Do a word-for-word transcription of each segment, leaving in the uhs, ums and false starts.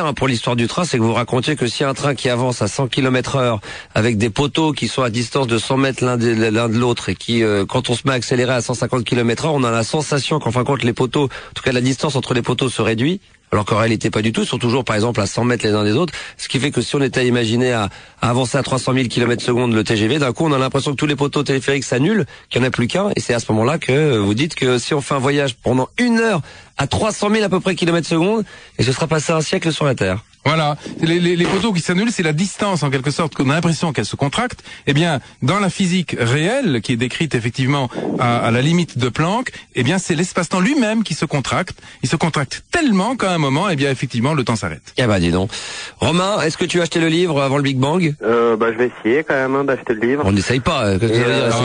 hein, pour l'histoire du train, c'est que vous racontiez que si un train qui avance à cent kilomètres heure avec des poteaux qui sont à distance de cent mètres l'un de, l'un de l'autre et qui, euh, quand on se met à accélérer à cent cinquante kilomètres heure, on a la sensation qu'en fin de compte les poteaux, en tout cas la distance entre les poteaux se réduit. Alors qu'en réalité pas du tout, ils sont toujours par exemple à cent mètres les uns des autres, ce qui fait que si on était à imaginer à, à avancer à trois cent mille kilomètres secondes le T G V, d'un coup on a l'impression que tous les poteaux téléphériques s'annulent, qu'il n'y en a plus qu'un, et c'est à ce moment-là que vous dites que si on fait un voyage pendant une heure à trois cent mille à peu près kilomètres secondes, et ce sera passé un siècle sur la Terre. Voilà, les, les, les poteaux qui s'annulent, c'est la distance en quelque sorte qu'on a l'impression qu'elle se contracte. Eh bien, dans la physique réelle, qui est décrite effectivement à, à la limite de Planck, eh bien c'est l'espace-temps lui-même qui se contracte. Il se contracte tellement qu'à un moment, eh bien effectivement, le temps s'arrête. Eh ben dis donc. Romain, est-ce que tu as acheté le livre avant le Big Bang? Euh, bah je vais essayer quand même hein, d'acheter le livre. On n'essaye pas. Euh, qu'est-ce que ça veut dire?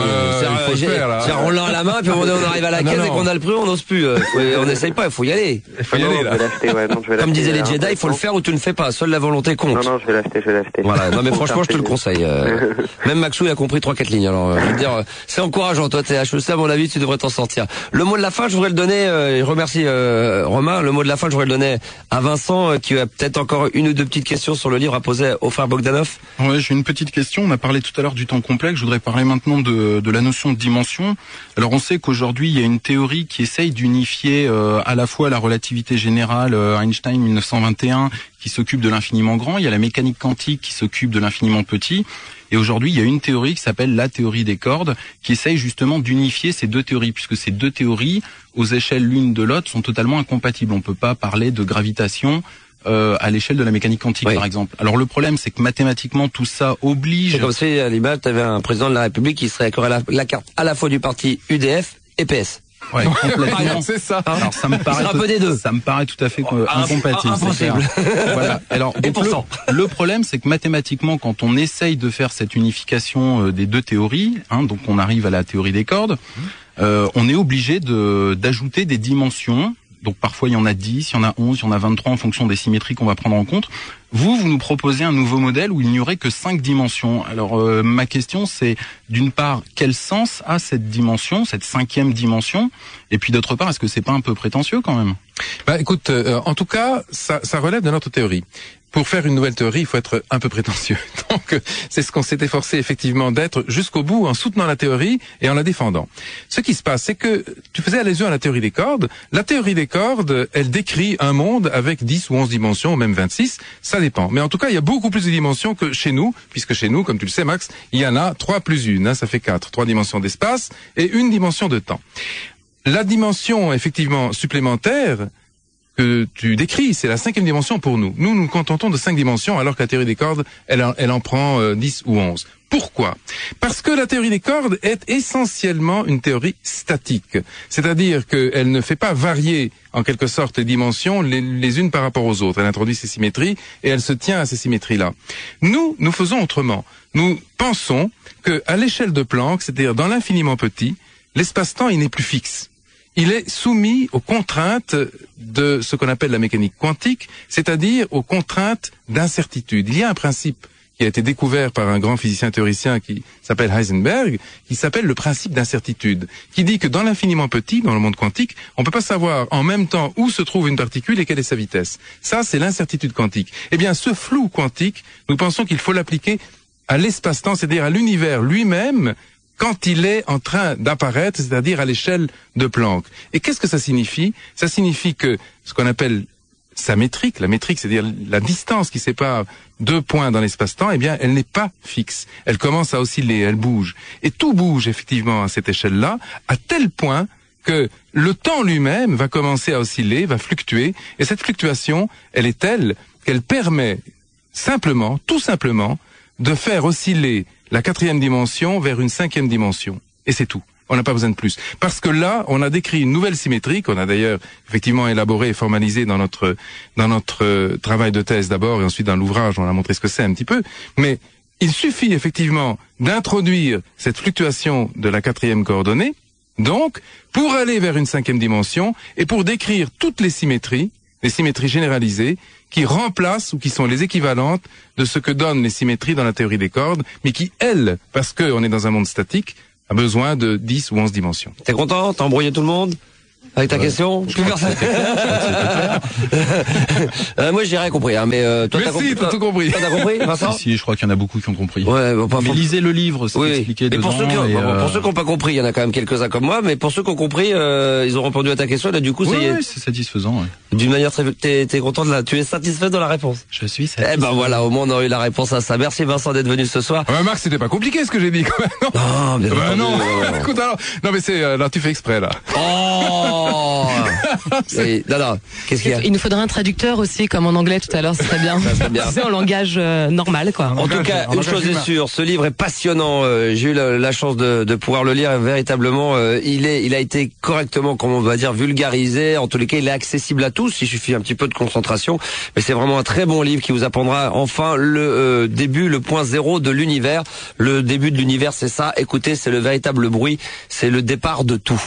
C'est on l'a à la main, puis on arrive à la caisse et qu'on a le prix, on n'ose plus. Euh, faut, on n'essaye pas, il faut y aller. Il faut y aller, là. Comme disaient les Jedi, il faut le faire ou tu ne fais pas. Seule la volonté compte. Non, non, je vais l'acheter, je vais l'acheter. Voilà. Non, mais franchement, je te le conseille. Euh, même Maxou, il a compris trois, quatre lignes. Alors, euh, je veux dire, euh, c'est encourageant. Toi, t'es H E C, à mon avis, tu devrais t'en sortir. Le mot de la fin, je voudrais le donner, euh, je remercie, euh, Romain. Le mot de la fin, je voudrais le donner à Vincent, euh, qui a peut-être encore une ou deux petites questions sur le livre à poser au frère Bogdanov. Ouais, j'ai une petite question. On a parlé tout à l'heure du temps complexe. Je voudrais parler maintenant de, de la notion de dimension. Alors, on sait qu'aujourd'hui, il y a une théorie qui essaye d'unifier euh, à la fois la relativité générale, euh, Einstein mille neuf cent vingt et un, qui s'occupe de l'infiniment grand, il y a la mécanique quantique qui s'occupe de l'infiniment petit, et aujourd'hui il y a une théorie qui s'appelle la théorie des cordes, qui essaye justement d'unifier ces deux théories, puisque ces deux théories, aux échelles l'une de l'autre, sont totalement incompatibles. On peut pas parler de gravitation euh, à l'échelle de la mécanique quantique, oui. Par exemple. Alors le problème, c'est que mathématiquement, tout ça oblige... C'est comme si à l'image, tu avais un président de la République qui serait à la, la carte à la fois du parti U D F et P S. Ouais, complètement. C'est ça. Alors ça me paraît, un peu des deux. Ça me paraît tout à fait euh, incompatible. Impossible. Voilà. Alors donc, le, le problème, c'est que mathématiquement, quand on essaye de faire cette unification euh, des deux théories, hein, donc on arrive à la théorie des cordes, euh, on est obligé de d'ajouter des dimensions. Donc parfois il y en a dix, il y en a onze, il y en a vingt-trois en fonction des symétries qu'on va prendre en compte. Vous, vous nous proposez un nouveau modèle où il n'y aurait que cinq dimensions. Alors euh, ma question c'est d'une part quel sens a cette dimension, cette cinquième dimension, et puis d'autre part est-ce que c'est pas un peu prétentieux quand même? Bah écoute, euh, en tout cas ça, ça relève de notre théorie. Pour faire une nouvelle théorie, il faut être un peu prétentieux. Donc, c'est ce qu'on s'est efforcé effectivement d'être jusqu'au bout en soutenant la théorie et en la défendant. Ce qui se passe, c'est que tu faisais allusion à la théorie des cordes. La théorie des cordes, elle décrit un monde avec dix ou onze dimensions, ou même vingt-six, ça dépend. Mais en tout cas, il y a beaucoup plus de dimensions que chez nous, puisque chez nous, comme tu le sais Max, il y en a trois plus une, hein, ça fait quatre. Trois dimensions d'espace et une dimension de temps. La dimension, effectivement, supplémentaire que tu décris, c'est la cinquième dimension pour nous. Nous, nous contentons de cinq dimensions, alors que la théorie des cordes, elle, en, elle en prend euh, dix ou onze. Pourquoi? Parce que la théorie des cordes est essentiellement une théorie statique. C'est-à-dire qu'elle ne fait pas varier, en quelque sorte, les dimensions les, les unes par rapport aux autres. Elle introduit ces symétries et elle se tient à ces symétries-là. Nous, nous faisons autrement. Nous pensons que, à l'échelle de Planck, c'est-à-dire dans l'infiniment petit, l'espace-temps, il n'est plus fixe. Il est soumis aux contraintes de ce qu'on appelle la mécanique quantique, c'est-à-dire aux contraintes d'incertitude. Il y a un principe qui a été découvert par un grand physicien théoricien qui s'appelle Heisenberg, qui s'appelle le principe d'incertitude, qui dit que dans l'infiniment petit, dans le monde quantique, on ne peut pas savoir en même temps où se trouve une particule et quelle est sa vitesse. Ça, c'est l'incertitude quantique. Eh bien, ce flou quantique, nous pensons qu'il faut l'appliquer à l'espace-temps, c'est-à-dire à l'univers lui-même, quand il est en train d'apparaître, c'est-à-dire à l'échelle de Planck. Et qu'est-ce que ça signifie? Ça signifie que ce qu'on appelle sa métrique, la métrique, c'est-à-dire la distance qui sépare deux points dans l'espace-temps, eh bien, elle n'est pas fixe. Elle commence à osciller, elle bouge. Et tout bouge effectivement à cette échelle-là, à tel point que le temps lui-même va commencer à osciller, va fluctuer. Et cette fluctuation, elle est telle qu'elle permet simplement, tout simplement, de faire osciller la quatrième dimension vers une cinquième dimension. Et c'est tout. On n'a pas besoin de plus. Parce que là, on a décrit une nouvelle symétrie qu'on a d'ailleurs effectivement élaborée et formalisée dans notre dans notre euh, travail de thèse d'abord et ensuite dans l'ouvrage, on a montré ce que c'est un petit peu. Mais il suffit effectivement d'introduire cette fluctuation de la quatrième coordonnée, donc, pour aller vers une cinquième dimension et pour décrire toutes les symétries, les symétries généralisées, qui remplacent ou qui sont les équivalentes de ce que donnent les symétries dans la théorie des cordes, mais qui, elles, parce qu'on est dans un monde statique, a besoin de dix ou onze dimensions. T'es content? T'as embrouillé tout le monde? Avec ta question, plus personne. euh, moi, j'ai rien compris, hein, mais euh, toi, mais t'as si, compris. t'as tout compris. Toi, t'as compris, Vincent? Si, si, je crois qu'il y en a beaucoup qui ont compris. Ouais, bon, mais faut... lisez le livre, c'est oui. expliqué et dedans. pour ceux qui, et bon, euh... pour ceux qui n'ont pas compris, il y en a quand même quelques-uns comme moi, mais pour ceux qui ont compris, euh, ils ont répondu à ta question. Là, du coup, oui, c'est oui, c'est satisfaisant. Ouais. D'une manière très, t'es, t'es content de la, tu es satisfait dans la réponse. Je suis satisfait. Eh ben voilà, au moins on a eu la réponse à ça. Merci Vincent d'être venu ce soir. Ah bah Marc, c'était pas compliqué ce que j'ai dit quand même. Non, non, bien bah entendu, non. non. Écoute, alors, non mais c'est euh, là tu fais exprès là. Oh. Et, non, non. Qu'est-ce qu'il y a? Il nous faudrait un traducteur aussi, comme en anglais tout à l'heure, ce serait bien. Ça serait bien. C'est en langage euh, normal, quoi. En tout cas, une chose est sûre, ce livre est passionnant. Euh, j'ai eu la, la chance de, de pouvoir le lire. Véritablement, euh, il est, il a été correctement, comme on va dire, vulgarisé. En tous les cas, il est accessible à tous. Il suffit un petit peu de concentration. Mais c'est vraiment un très bon livre qui vous apprendra enfin le euh, début, le point zéro de l'univers. Le début de l'univers, c'est ça. Écoutez, c'est le véritable bruit. C'est le départ de tout.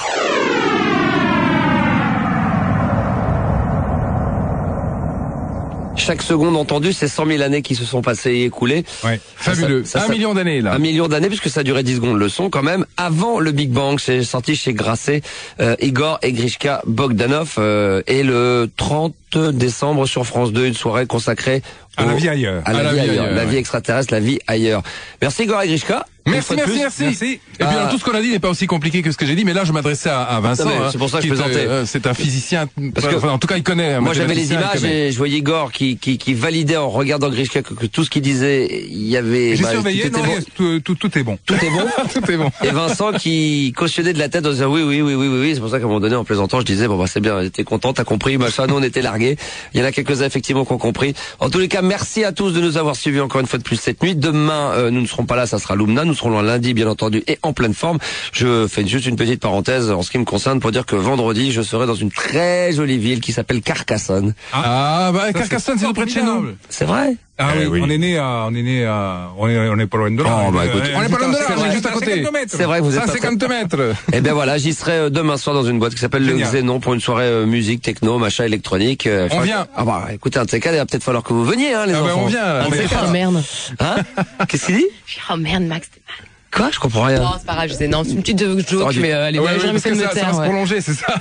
Chaque seconde entendue, c'est cent mille années qui se sont passées et écoulées. Ouais. Fabuleux. Ça, ça, un ça, million d'années, là. Un million d'années, puisque ça a duré dix secondes le son, quand même. Avant le Big Bang, c'est sorti chez Grasset, euh, Igor et Grishka Bogdanov, euh, et le trente décembre sur France deux, une soirée consacrée à la vie ailleurs. À la, à la vie, vie ailleurs. ailleurs. La ouais. vie extraterrestre, la vie ailleurs. Merci Igor et Grishka. Merci, merci, merci, merci. Et puis alors, tout ce qu'on a dit n'est pas aussi compliqué que ce que j'ai dit, mais là je m'adressais à, à Vincent. Hein, c'est pour ça que je plaisantais. Euh, c'est un physicien. Parce que, enfin, en tout cas, il connaît. Moi j'avais les images et je voyais Igor qui, qui, qui validait en regardant Grishka que, que tout ce qu'il disait, il y avait. J'ai bah, surveillé. Tout, non, bon. tout, tout, tout est bon. Tout est bon. Tout est bon. Et Vincent qui cautionnait de la tête en disant oui, oui, oui, oui, oui, oui. C'est pour ça qu'à un moment donné, en plaisantant, je disais bon bah c'est bien, t'es content, t'as compris, machin. Nous on était largués. Il y en a quelques-uns effectivement qui ont compris. En tous les cas, merci à tous de nous avoir suivis encore une fois de plus cette nuit. Demain, euh, nous ne serons pas là, ça sera Lumna. Nous serons là lundi, bien entendu, et en pleine forme. Je fais juste une petite parenthèse en ce qui me concerne pour dire que vendredi, je serai dans une très jolie ville qui s'appelle Carcassonne. Ah, ah bah Carcassonne, c'est tout près de chez nous. C'est vrai. Ah eh oui, oui, on est né à, on est né à, on est, on est pas loin de là. Oh, bah, écoute, on est pas loin de là, on est juste à côté. C'est vrai, vous êtes cent cinquante mètres. Eh ben voilà, j'y serai demain soir dans une boîte qui s'appelle le Xénon pour une soirée euh, musique, techno, machin électronique. Euh, on vient. Ah bah écoutez, un de ces cas, il va peut-être falloir que vous veniez, hein, les ah enfants. Bah on vient. On fait oh merde. Hein? Qu'est-ce qu'il dit? Oh merde, Max, t'es mal. Quoi? Je comprends rien. Non, c'est pas grave, je sais, non, c'est une petite joke, mais euh, allez, ouais, ouais, ouais, j'ai parce que de me ça, taire, ça va se ouais. prolonger, c'est ça.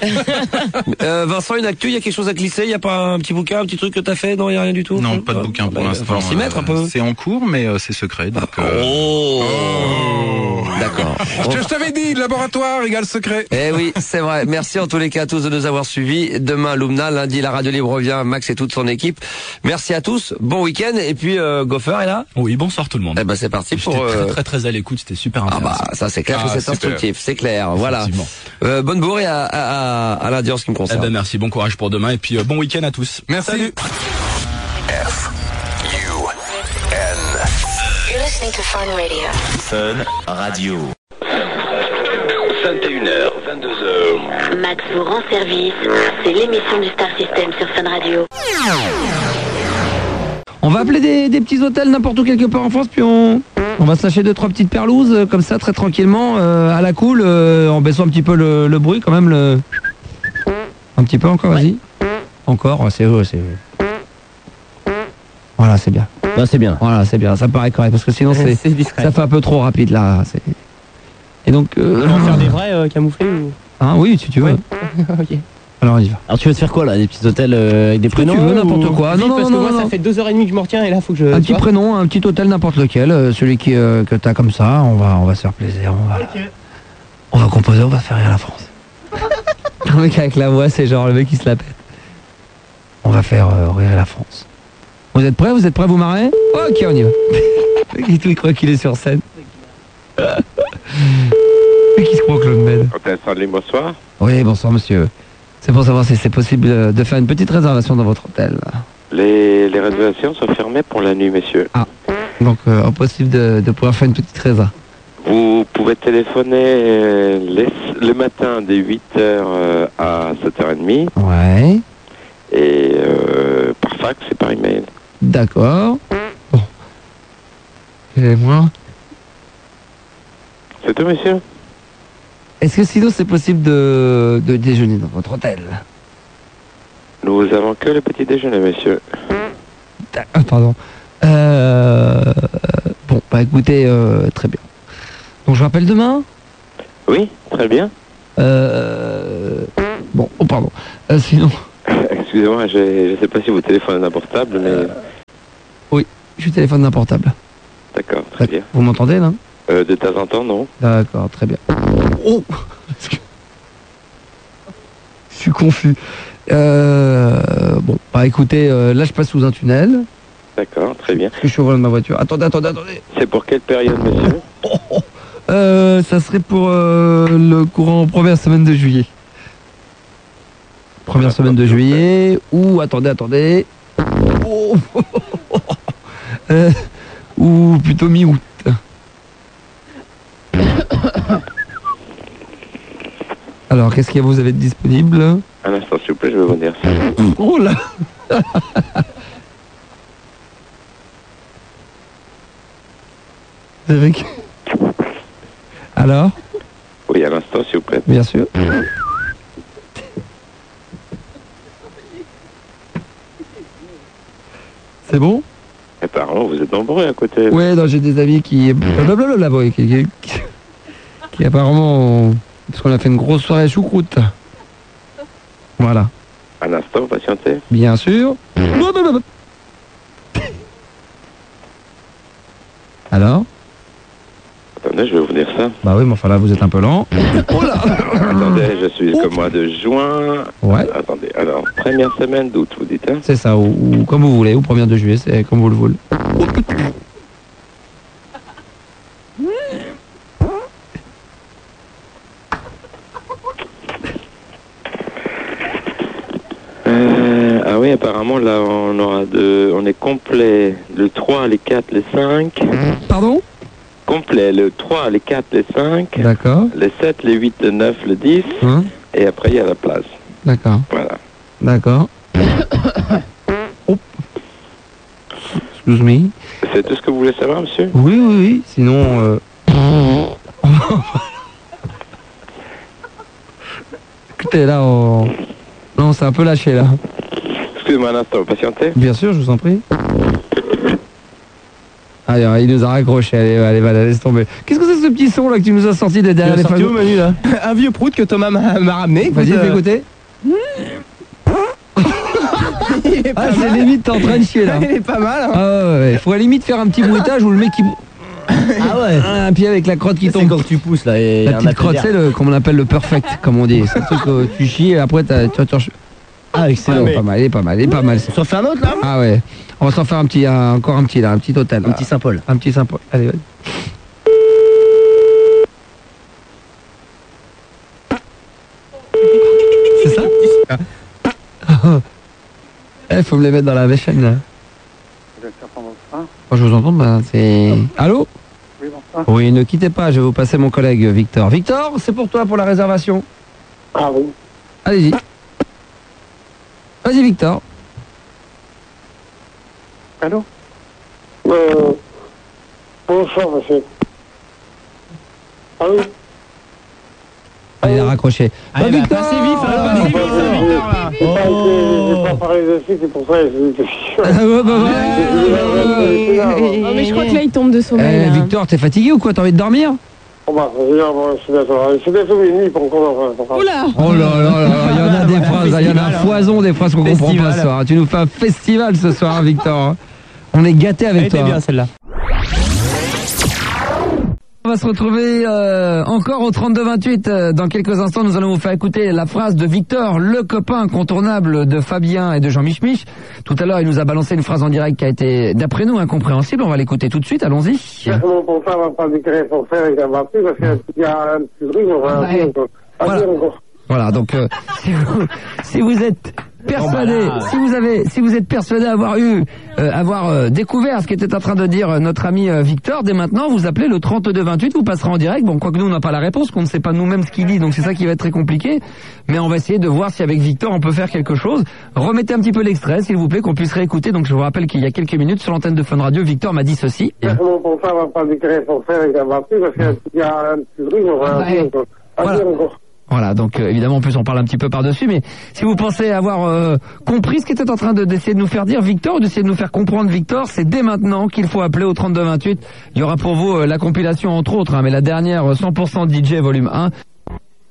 euh, Vincent, une actu, il y a quelque chose à glisser? Il y a pas un petit bouquin, un petit truc que t'as fait? Non, il y a rien du tout? Non, pas de bouquin pour bah, l'instant. Il va falloir s'y mettre un peu. C'est en cours, mais euh, c'est secret, donc. Euh... Oh, oh. D'accord. Je, je t'avais dit, laboratoire égale secret. Eh oui, c'est vrai. Merci en tous les cas à tous de nous avoir suivis. Demain, Lumna, lundi, la Radio Libre revient, Max et toute son équipe. Merci à tous, bon week-end, et puis euh, Gopher est là? Oui, bonsoir tout le monde. Eh ben c'est parti pour... J'étais euh... très, très très à l'écoute, c'était super intéressant. Ah bah ça c'est clair ah, que c'est super. instructif, c'est clair, voilà. Euh, bonne bourre et à, à, à, à lundi en ce qui me concerne. Eh ben merci, bon courage pour demain et puis euh, bon week-end à tous. Merci. Salut. F U N. You're listening to Fun Radio. Fun Radio. vingt et une heures, vingt-deux heures. Max vous rend service. C'est l'émission du Star System sur Fun Radio. On va appeler des, des petits hôtels n'importe où quelque part en France, puis on, on va se lâcher deux trois petites perlouses euh, comme ça très tranquillement euh, à la cool, euh, en baissant un petit peu le, le bruit quand même. Le... Un petit peu encore, vas-y. Encore, ouais, c'est eux, c'est eux. Voilà, c'est bien. Là, c'est bien. Voilà, c'est bien. Ça paraît correct parce que sinon c'est, c'est discret. ça fait un peu trop rapide là. C'est... Et donc. Euh, on va faire des vrais euh, camouflés ou... Hein, oui, si tu veux. Ouais. Ok. Alors on y va. Alors tu veux te faire quoi là? Des petits hôtels euh, avec des prénoms? Tu veux n'importe quoi. Oui, non, non, parce non, que non, moi non. ça fait deux heures et demie que je m'en retiens et là faut que je. Un petit vois. prénom, un petit hôtel n'importe lequel, euh, celui qui euh, que t'as comme ça. On va, on va se faire plaisir. On va, okay. on va composer, on va faire rire la France. Le mec avec la voix, c'est genre le mec qui se la pète. On va faire euh, rire la France. Vous êtes prêts? Vous êtes prêts? Vous marrez? Ok, on y va. Il croit qu'il est sur scène. Mais qui se croit Claude Med? Hôtel Stanley, bonsoir. Oui, bonsoir monsieur. C'est pour savoir si c'est possible de faire une petite réservation dans votre hôtel. Les, les réservations sont fermées pour la nuit, messieurs. Ah, donc euh, impossible de, de pouvoir faire une petite résa. Vous pouvez téléphoner les, le matin de huit heures à sept heures trente. Ouais. Et euh, par fax et par email. D'accord. Bon. Et moi? C'est tout, monsieur? Est-ce que sinon c'est possible de, de déjeuner dans votre hôtel? Nous avons que le petit déjeuner, monsieur. Ah, pardon. Euh, bon, bah écoutez, euh, très bien. Donc je rappelle demain? Oui, très bien. Euh, Bon, oh pardon. Euh, sinon... Excusez-moi, je ne sais pas si vous téléphonez d'un portable, mais... Euh, oui, je téléphone d'un portable. D'accord, très bien. Vous m'entendez, là euh, De temps en temps, non. D'accord, très bien. Oh je suis confus. Euh, bon, bah écoutez, euh, là je passe sous un tunnel. D'accord, très bien. Parce que je suis au volant de ma voiture. Attendez, attendez, attendez. C'est pour quelle période, monsieur? oh, oh. Euh, Ça serait pour euh, le courant première semaine de juillet. Première semaine de juillet, ou attendez, attendez. Oh. euh, ou plutôt mi-août. Alors, qu'est-ce que vous avez de disponible? Un instant, s'il vous plaît, je vais vous dire ça. Oh là. Vous avez... Alors? Oui, à l'instant, s'il vous plaît. Bien sûr. C'est bon? Apparemment, vous êtes nombreux à côté. Ouais, non, j'ai des amis qui... Blablabla, qui, qui, qui, qui apparemment... Parce qu'on a fait une grosse soirée choucroute. Voilà. Un instant, patientez. Bien sûr. Alors? Attendez, je vais vous dire ça. Bah oui, mais enfin là, vous êtes un peu lent. Oh là. Attendez, je suis au mois de juin. Ouais. Attendez, alors, première semaine d'août, vous dites, hein? C'est ça, ou, ou comme vous voulez, ou première de juillet, c'est comme vous le voulez. Euh, ah oui, apparemment, là, on aura de... On est complet le trois, les quatre, les cinq. Pardon? Complet le trois, les quatre, les cinq. D'accord. Les sept, les huit, le neuf, le dix. Hein? Et après, il y a la place. D'accord. Voilà. D'accord. Oh. Excuse me. C'est tout ce que vous voulez savoir, monsieur? Oui, oui, oui. Sinon... Euh... Écoutez, là, on... Non, c'est un peu lâché, là. Excusez-moi un instant, vous patientez? Bien sûr, je vous en prie. Allez, il nous a raccroché, allez, allez, allez, laisse tomber. Qu'est-ce que c'est ce petit son là que tu nous as sorti de derrière les fagots, Manu, là? Un vieux prout que Thomas m'a ramené. Vas-y, fais écouter. Ah, c'est limite, t'es en train de chier là. Il est pas mal. Hein. Ah ouais, ouais, faut à la limite faire un petit bruitage où le mec qui... Ah ouais. Un pied avec la crotte qui tombe. C'est quand tu pousses là. Et la petite crotte, c'est le, comme on appelle le perfect, comme on dit. C'est le truc que tu chies et après t'as, tu tu Ah, excellent. Ah, pas mal, il est pas mal, il est pas mal. On s'en fait un autre là? Ah ouais. On va s'en faire un petit, un, encore un petit là, un petit hôtel. Un là. Petit Saint-Paul. Un petit Saint-Paul. Allez, vas-y. C'est ça? Il faut me les mettre dans la vaisselle là. Quand je vous entends, bah, c'est... Allô? Oui, bonsoir. Oui, ne quittez pas, je vais vous passer mon collègue Victor. Victor, c'est pour toi pour la réservation. Ah oui. Allez-y. Vas-y, Victor. Allô? Euh... Bonsoir, monsieur. Allô? Allez, il a raccroché. Allez, bah, Victor, passez vif, alors, passez vif, ça, Victor, là. J'ai pas été, j'ai pas parlé dessus, c'est pour ça que je suis... Oh, mais je crois que là, il tombe de sommeil. Eh, Victor, t'es fatigué ou quoi? T'as envie de dormir? Oh bah, je suis d'accord. Je suis désolé, une nuit pour encore... Oula! Oh là là là, il y en a des phrases, il y en a un foison des phrases qu'on comprend pas ce soir. Tu nous fais un festival ce soir, Victor. On est gâtés avec toi. Elle était bien celle-là. On va se retrouver euh, encore au trente-deux vingt-huit. Dans quelques instants, nous allons vous faire écouter la phrase de Victor, le copain incontournable de Fabien et de Jean Mich Mich. Tout à l'heure, il nous a balancé une phrase en direct qui a été, d'après nous, incompréhensible. On va l'écouter tout de suite. Allons-y. Mon portable va pas déclarer pour faire avec la batterie parce qu'il y a un petit truc. On va ouais. Voilà. Voilà. Donc, euh, si, vous, si vous êtes persuadé, si vous avez, si vous êtes persuadé avoir eu, euh, avoir euh, découvert ce qu'était en train de dire euh, notre ami euh, Victor, dès maintenant, vous appelez le trente-deux vingt-huit, vous passerez en direct. Bon, quoique nous, on n'a pas la réponse, qu'on ne sait pas nous-mêmes ce qu'il dit, donc c'est ça qui va être très compliqué. Mais on va essayer de voir si avec Victor, on peut faire quelque chose. Remettez un petit peu l'extrait, s'il vous plaît, qu'on puisse réécouter. Donc, je vous rappelle qu'il y a quelques minutes, sur l'antenne de Fun Radio, Victor m'a dit ceci. Mon portable va pas déclarer pour faire avec la batterie parce qu'il y a un petit truc. On va ouais. Voilà. Voilà, donc euh, évidemment en plus on parle un petit peu par-dessus, mais si vous pensez avoir euh, compris ce qu'était en train de, d'essayer de nous faire dire Victor, ou d'essayer de nous faire comprendre Victor, c'est dès maintenant qu'il faut appeler au trente-deux vingt-huit. Il y aura pour vous euh, la compilation entre autres, hein, mais la dernière cent pour cent D J volume un.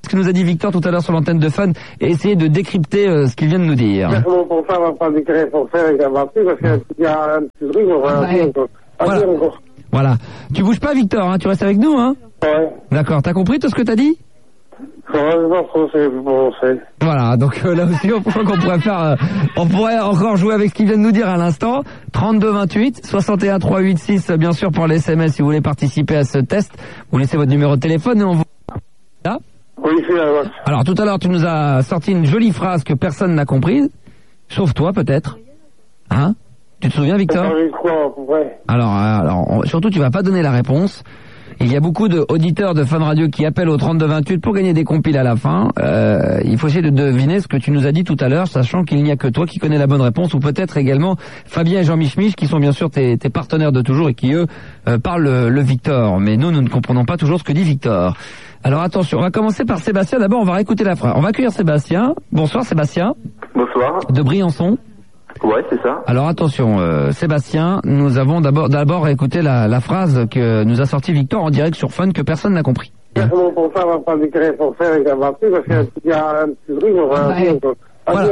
Ce que nous a dit Victor tout à l'heure sur l'antenne de Fun et essayer de décrypter euh, ce qu'il vient de nous dire. Mon portable va pas déclarer son frère avec la batterie parce qu'il y a un petit truc, on va Ouais. Voilà. Voilà. Tu bouges pas, Victor, hein, tu restes avec nous, hein? Ouais. D'accord. T'as compris tout ce que t'as dit? Ouais, je pense que c'est bon, c'est. Voilà, donc euh, là aussi, on croit qu'on pourrait faire, euh, on pourrait encore jouer avec ce qu'il vient de nous dire à l'instant. trente-deux vingt-huit, soixante et un trois cent quatre-vingt-seize, bien sûr, pour les S M S, si vous voulez participer à ce test. Vous laissez votre numéro de téléphone et on vous... Là. Oui, c'est la vache. Alors, tout à l'heure, tu nous as sorti une jolie phrase que personne n'a comprise, sauf toi, peut-être. Hein? Tu te souviens, Victor? Alors, euh, alors, on- surtout, tu vas pas donner la réponse. Il y a beaucoup d'auditeurs de Fun Radio qui appellent au trente-deux vingt-huit pour gagner des compiles à la fin. Euh, il faut essayer de deviner ce que tu nous as dit tout à l'heure, sachant qu'il n'y a que toi qui connais la bonne réponse, ou peut-être également Fabien et Jean Mich qui sont bien sûr tes, tes partenaires de toujours et qui, eux, euh, parlent le, le Victor. Mais nous, nous ne comprenons pas toujours ce que dit Victor. Alors attention, on va commencer par Sébastien. D'abord, on va réécouter la phrase. On va accueillir Sébastien. Bonsoir Sébastien. Bonsoir. De Briançon. Ouais, c'est ça. Alors attention, euh, Sébastien, nous avons d'abord d'abord écouté la, la phrase que nous a sorti Victor en direct sur Fun que personne n'a compris. Mon portable va pas déclarer son frère avec la batterie parce qu'il y a un petit truc, on va Ouais. Voilà.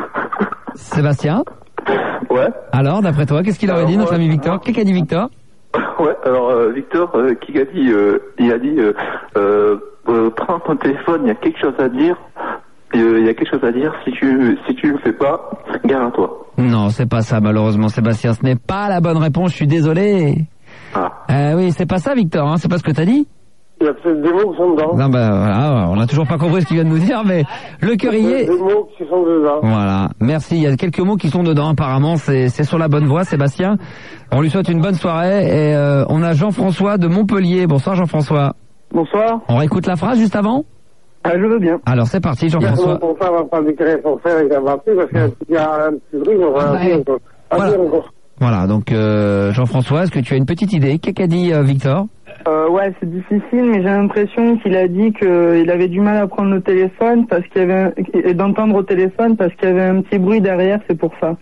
Sébastien. Ouais. Alors, d'après toi, qu'est-ce qu'il aurait dit, notre ami Victor? Qu'est-ce qu'a dit Victor? Ouais, alors euh, Victor, euh, qui a dit, euh, il a dit, euh, euh, euh, prends ton téléphone, il y a quelque chose à dire. Euh, Il y a quelque chose à dire. Si tu si tu le fais pas, gare à toi. Non, c'est pas ça, malheureusement, Sébastien. Ce n'est pas la bonne réponse, je suis désolé. Ah. Euh, oui, c'est pas ça, Victor, hein, c'est pas ce que t'as dit? Il y a peut-être des mots qui sont dedans. Non, bah, voilà, on n'a toujours pas compris ce qu'il vient de nous dire, mais le cœur y est. Des mots qui sont dedans. Voilà, merci. Il y a quelques mots qui sont dedans, apparemment. C'est c'est sur la bonne voie, Sébastien. On lui souhaite une bonne soirée. Et euh, on a Jean-François de Montpellier. Bonsoir, Jean-François. Bonsoir. On réécoute la phrase juste avant? Ah, je veux bien. Alors, c'est parti, Mon Jean-François. portable va pas déclarer son frère avec la batterie parce qu'il y a un petit truc, on va Voilà. Voilà, donc euh, Jean-François, est-ce que tu as une petite idée? Qu'est-ce qu'a dit euh, Victor? Euh, ouais, c'est difficile, mais j'ai l'impression qu'il a dit qu'il avait du mal à prendre le téléphone parce qu'il y avait un- et d'entendre au téléphone parce qu'il y avait un petit bruit derrière, c'est pour ça.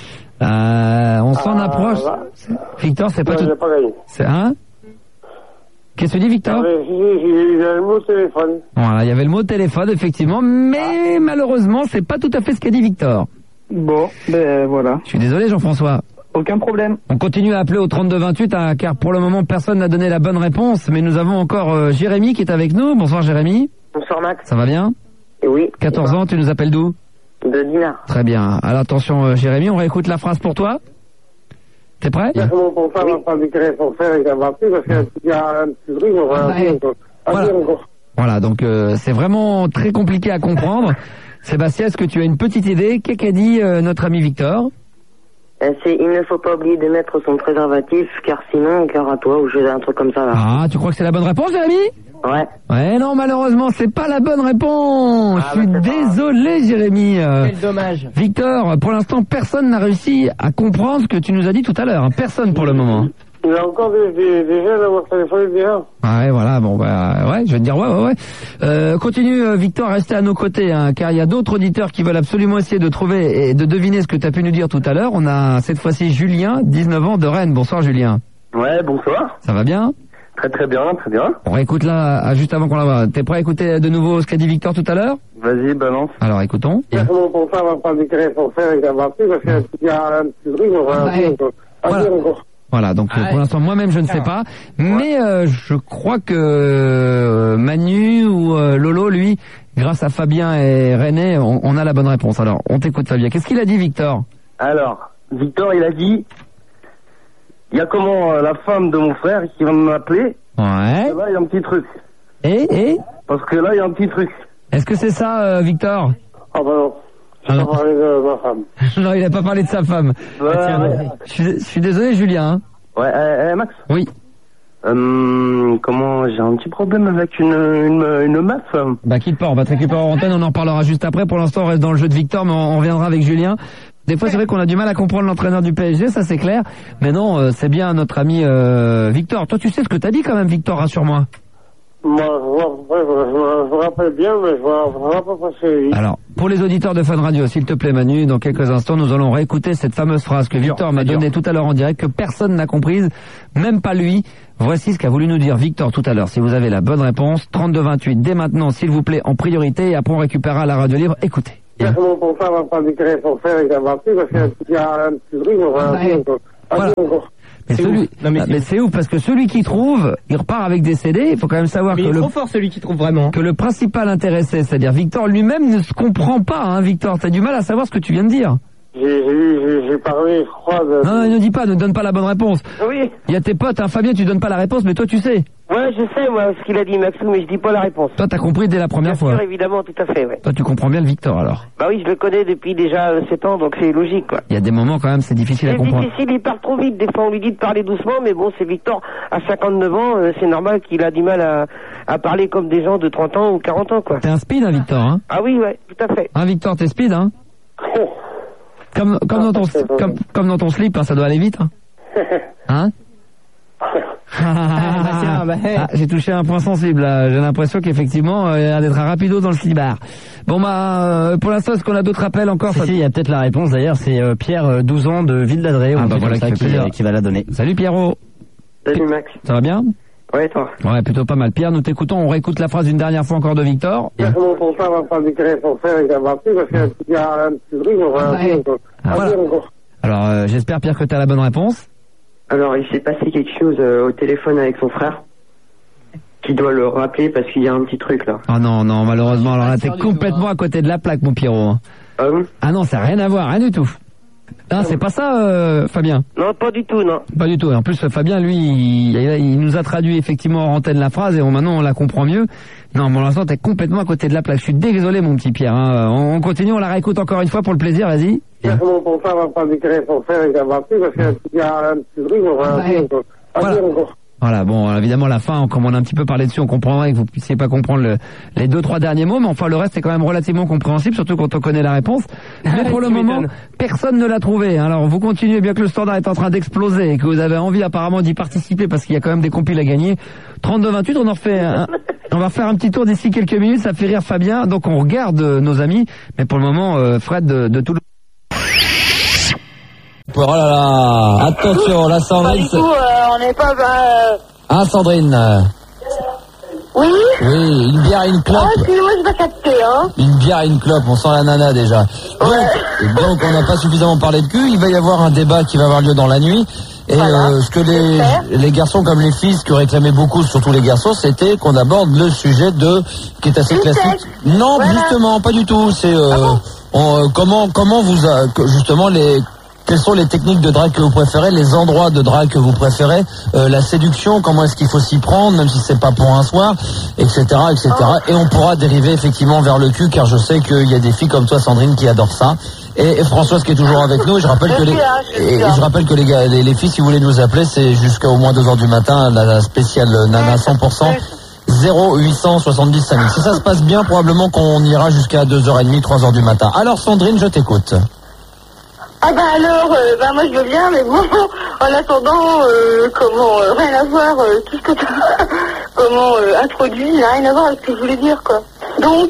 Euh, on s'en Ah, approche. voilà. Victor, c'est pas Ouais, tout. j'ai pas gagné. C'est hein? Qu'est-ce que tu dis, Victor? Ouais, j'ai j'ai- j'ai le mot téléphone. Voilà, il y avait le mot téléphone, effectivement, mais malheureusement, c'est pas tout à fait ce qu'a dit Victor. Bon, ben voilà. Je suis désolé, Jean-François. Aucun problème. On continue à appeler au trente-deux vingt-huit, hein, car pour le moment, personne n'a donné la bonne réponse, mais nous avons encore euh, Jérémy qui est avec nous. Bonsoir, Jérémy. Bonsoir Max. Ça va bien? Oui. quatorze ans, tu nous appelles d'où? De Dinard. Très bien. Alors attention, euh, Jérémy, on réécoute la phrase pour toi. T'es prêt? Mon portable va pas déclarer son frère avec la batterie parce qu'il y a un petit truc, on va Voilà. Voilà, donc euh, c'est vraiment très compliqué à comprendre. Sébastien, est-ce que tu as une petite idée? Qu'est-ce qu'a dit euh, notre ami Victor? Euh, C'est il ne faut pas oublier de mettre son préservatif car sinon gare à toi ou je un truc comme ça là. Ah, tu crois que c'est la bonne réponse, Jérémy? Ouais. Ouais, non, malheureusement, c'est pas la bonne réponse. Je suis désolé, Jérémy. Euh, Quel dommage. Victor, pour l'instant, personne n'a réussi à comprendre ce que tu nous as dit tout à l'heure. hein. Personne pour le moment. Il y a encore des, des, des jeunes à avoir téléphoné déjà. Ouais, voilà, bon, bah, ouais, je vais te dire, ouais, ouais, ouais. Euh, continue, euh, Victor, à rester à nos côtés, hein, car il y a d'autres auditeurs qui veulent absolument essayer de trouver et de deviner ce que tu as pu nous dire tout à l'heure. On a cette fois-ci Julien, dix-neuf ans, de Rennes. Bonsoir, Julien. Ouais, bonsoir. Ça va bien? Très très bien, très bien. On réécoute là, à- juste avant qu'on la voit. T'es prêt à écouter de nouveau ce qu'a dit Victor tout à l'heure? Vas-y, balance. Alors, écoutons. Mon portable va pas déclarer son frère avec la batterie parce qu'il y a un petit truc, on va Voilà. Voilà, donc euh, pour l'instant moi-même je ne sais pas, mais euh, je crois que euh, Manu ou euh, Lolo, lui, grâce à Fabien et René, on, on a la bonne réponse. Alors, on t'écoute Fabien. Qu'est-ce qu'il a dit, Victor? Alors, Victor, il a dit, il y a comment euh, la femme de mon frère qui va m'appeler. Ouais. Là, il y a un petit truc. Et, et Parce que là, il y a un petit truc. Est-ce que c'est ça, euh, Victor? Ah bah non. Ah non. Je vais parler de ma femme. Non, il n'a pas parlé de sa femme. Ouais, Ah, tiens, ouais. je, suis, je suis désolé, Julien. hein. Ouais, euh, euh, Max. Oui. Euh, comment, j'ai un petit problème avec une, une, une meuf. Bah quitte pas, on va te récupérer en antenne, on en parlera juste après. Pour l'instant, on reste dans le jeu de Victor, mais on, on reviendra avec Julien. Des fois, c'est vrai qu'on a du mal à comprendre l'entraîneur du P S G, ça c'est clair. Mais non, euh, c'est bien notre ami euh, Victor. Toi, tu sais ce que t'as dit quand même, Victor, rassure-moi. Moi, je vois, ouais, je, je, je me rappelle bien, mais je vois vraiment pas passer. Alors, pour les auditeurs de Fun Radio, s'il te plaît Manu, dans quelques instants, nous allons réécouter cette fameuse phrase que Victor m'a donnée tout à l'heure en direct, que personne n'a comprise, même pas lui. Voici ce qu'a voulu nous dire Victor tout à l'heure. Si vous avez la bonne réponse, trente-deux vingt-huit, dès maintenant, s'il vous plaît, en priorité, et après on récupérera la radio libre. Écoutez. Bien. Mon portable va pas déclarer pour faire avec la batterie, parce qu'il y a un petit bruit, on va ouais. Voilà. Mais c'est celui, non, mais, ah, mais c'est ouf parce que celui qui trouve, il repart avec des C D. Il faut quand même savoir mais que il est le trop fort celui qui trouve vraiment. Que le principal intéressé, c'est-à-dire Victor lui-même, ne se comprend pas. Hein, Victor, t'as du mal à savoir ce que tu viens de dire. J'ai j'ai parlé, je crois. De... Non, il ne dit pas, ne donne pas la bonne réponse. Oui. Il y a tes potes, hein, Fabien, tu donnes pas la réponse, mais toi tu sais. Ouais, je sais moi ce qu'il a dit Maxou, mais je dis pas la réponse. Toi t'as compris dès la première bien fois. Sûr, évidemment, tout à fait. Ouais. Toi tu comprends bien le Victor alors. Bah oui, je le connais depuis déjà sept ans, donc c'est logique quoi. Il y a des moments quand même, c'est difficile à comprendre. C'est difficile, il part trop vite. Des fois on lui dit de parler doucement, mais bon, c'est Victor à cinquante-neuf ans, euh, c'est normal qu'il a du mal à, à parler comme des gens de trente ans ou quarante ans quoi. T'es un speed, hein, Victor, hein? Ah oui, ouais, tout à fait. Hein, Victor, t'es speed, hein? Comme, comme, dans ton, comme, comme dans ton slip, hein, ça doit aller vite. Hein, hein ah, bah, hey. ah, j'ai touché un point sensible là. J'ai l'impression qu'effectivement euh, il y a l'air d'être un rapido dans le slibard. Bon bah euh, pour l'instant est-ce qu'on a d'autres appels encore? Si, si, il y a peut-être la réponse d'ailleurs, c'est euh, Pierre, euh, douze ans de Ville d'Adré, ah, bah, voilà, qui, qui, euh, qui va la donner. Salut Pierrot. Salut Max. Ça va bien? Ouais, toi. Ouais, plutôt pas mal. Pierre, nous t'écoutons, on réécoute la phrase une dernière fois encore de Victor. Et... Mon portable va pas déclarer pour faire avec la batterie, parce qu'il y a un petit bruit, on va ouais. ah, voilà. Alors euh, j'espère Pierre que tu as la bonne réponse. Alors il s'est passé quelque chose euh, au téléphone avec son frère, qui doit le rappeler parce qu'il y a un petit truc là. Ah non, non, malheureusement, alors là t'es complètement à côté de la plaque mon Pierrot. Ah oui? Ah non, ça n'a rien à voir, rien du tout. Ah, c'est pas ça, euh, Fabien? Non, pas du tout, non. Pas du tout. En plus, Fabien, lui, il, il nous a traduit effectivement en antenne la phrase et on, maintenant on la comprend mieux. Non, pour l'instant, t'es complètement à côté de la plaque. Je suis désolé, mon petit Pierre. Hein. On, on continue, on la réécoute encore une fois pour le plaisir, vas-y. Mon portable va pas déclarer pour faire avec la batterie, parce qu'il y a un petit bruit, on va ouais. Voilà. Voilà, bon, évidemment, la fin, comme on a un petit peu parlé dessus, on comprendrait que vous puissiez pas comprendre le, les deux, trois derniers mots, mais enfin, le reste est quand même relativement compréhensible, surtout quand on connaît la réponse. Mais pour le moment, personne ne l'a trouvé. Alors, vous continuez, bien que le standard est en train d'exploser et que vous avez envie apparemment d'y participer parce qu'il y a quand même des compiles à gagner. trente-deux vingt-huit, on en refait un, on va faire un petit tour d'ici quelques minutes, ça fait rire Fabien. Donc, on regarde nos amis, mais pour le moment, euh, Fred de, de Toulouse. Oh là là, attention, la Sandrine. Bah, du coup, euh, on n'est pas... Euh... Hein, Sandrine? Oui? Oui, une bière et une clope. Ah, excusez-moi, je vais pas capter, hein. Une bière et une clope, on sent la nana déjà. Donc, ouais. donc on n'a pas suffisamment parlé de cul, il va y avoir un débat qui va avoir lieu dans la nuit. Et voilà. euh, ce que les, les garçons comme les filles, ce que réclamaient beaucoup, surtout les garçons, c'était qu'on aborde le sujet de... qui est assez classique. Sexe. Non, voilà. Justement, pas du tout. C'est euh, ah bon on, euh, comment, comment vous... A, justement, les... Quelles sont les techniques de drague que vous préférez, les endroits de drague que vous préférez, euh, la séduction, comment est-ce qu'il faut s'y prendre, même si c'est pas pour un soir, et cetera, et cetera. Et on pourra dériver effectivement vers le cul, car je sais qu'il y a des filles comme toi, Sandrine, qui adorent ça. Et, et Françoise qui est toujours avec nous. Je rappelle que les, et, et je rappelle que les gars, les, les filles, si vous voulez nous appeler, c'est jusqu'à au moins deux heures du matin, la, la spéciale Nana cent pour cent. zéro huit cent soixante-dix cinq mille. Si ça se passe bien, probablement qu'on ira jusqu'à deux heures trente, trois heures du matin. Alors Sandrine, je t'écoute. Ah bah alors, euh, bah moi je veux bien, mais bon, en attendant, euh, comment, euh, rien à voir, euh, tout ce que tu comment, euh, introduit, n'a rien à voir avec ce que je voulais dire, quoi. Donc,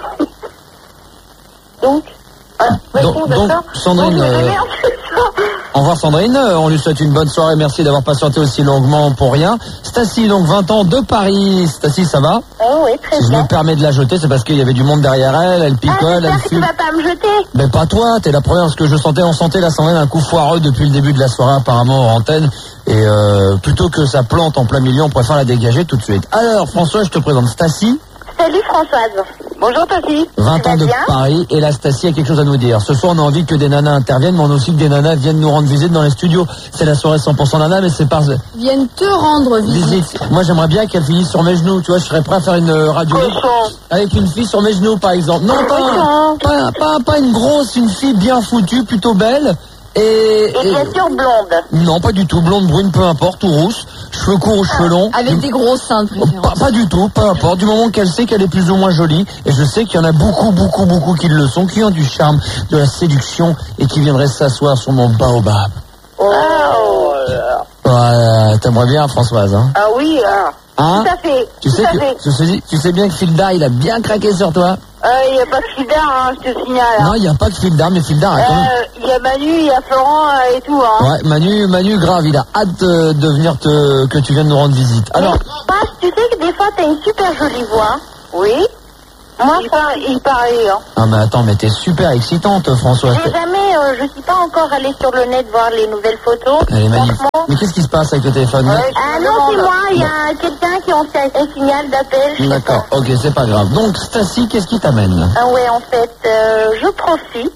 donc, ah, donc, donc Sandrine, euh, au revoir Sandrine, on lui souhaite une bonne soirée, merci d'avoir patienté aussi longuement pour rien. Stacy, donc vingt ans de Paris, Stacy, ça va? Oh oui, très si bien. Je me permets de la jeter, c'est parce qu'il y avait du monde derrière elle, elle picole, ah, elle fume. Ah, tu vas pas me jeter? Mais pas toi, t'es la première, parce que je sentais, on sentait la Sandrine un coup foireux depuis le début de la soirée apparemment en antenne, et euh, plutôt que ça plante en plein milieu, on préfère la dégager tout de suite. Alors François, je te présente Stacy. Salut Françoise. Bonjour Stacy. vingt ans de Paris, et là Stacy a quelque chose à nous dire. Ce soir on a envie que des nanas interviennent, mais on a aussi que des nanas viennent nous rendre visite dans les studios. C'est la soirée cent pour cent nana, mais c'est par... Viennent te rendre visite. visite. Moi j'aimerais bien qu'elle finisse sur mes genoux, tu vois, je serais prêt à faire une radio avec une fille sur mes genoux par exemple. Non, pas, pas, pas, pas une grosse, une fille bien foutue, plutôt belle. Et, et bien sûr blonde. Non, pas du tout. Blonde, brune, peu importe, ou rousse. Cheveux courts ou cheveux longs. Avec des gros seins de préférence. Pas, pas du tout, peu importe. Du moment qu'elle sait qu'elle est plus ou moins jolie. Et je sais qu'il y en a beaucoup, beaucoup, beaucoup qui le sont, qui ont du charme, de la séduction et qui viendraient s'asseoir sur mon baobab. Oh. Voilà, t'aimerais bien, Françoise, hein? Ah oui, ah. Hein? Tout à fait. Tu tout sais à que, fait. tu sais, tu sais bien que Fildar, il a bien craqué sur toi? Il n'y a pas que Fildar, hein, je te signale. Hein. Non, il n'y a pas que Fildar, mais Fildar a quand même... Il y a Manu, il y a Florent euh, et tout. Hein. Ouais, Manu, Manu, grave, il a hâte euh, de venir te, que tu viennes nous rendre visite. Alors... Passe, tu sais que des fois, t'as une super jolie voix. Oui. Moi, il, par... il paraît. Hein. Ah, mais attends, mais t'es super excitante, Françoise. J'ai jamais, euh, je suis pas encore allée sur le net voir les nouvelles photos. Elle est magnifique. Mais qu'est-ce qui se passe avec le téléphone? ouais, Ah non, c'est moi, il y a quelqu'un qui a un signal d'appel. D'accord, ok, c'est pas grave. Donc, Stacy, qu'est-ce qui t'amène? Ah ouais, en fait, euh, je profite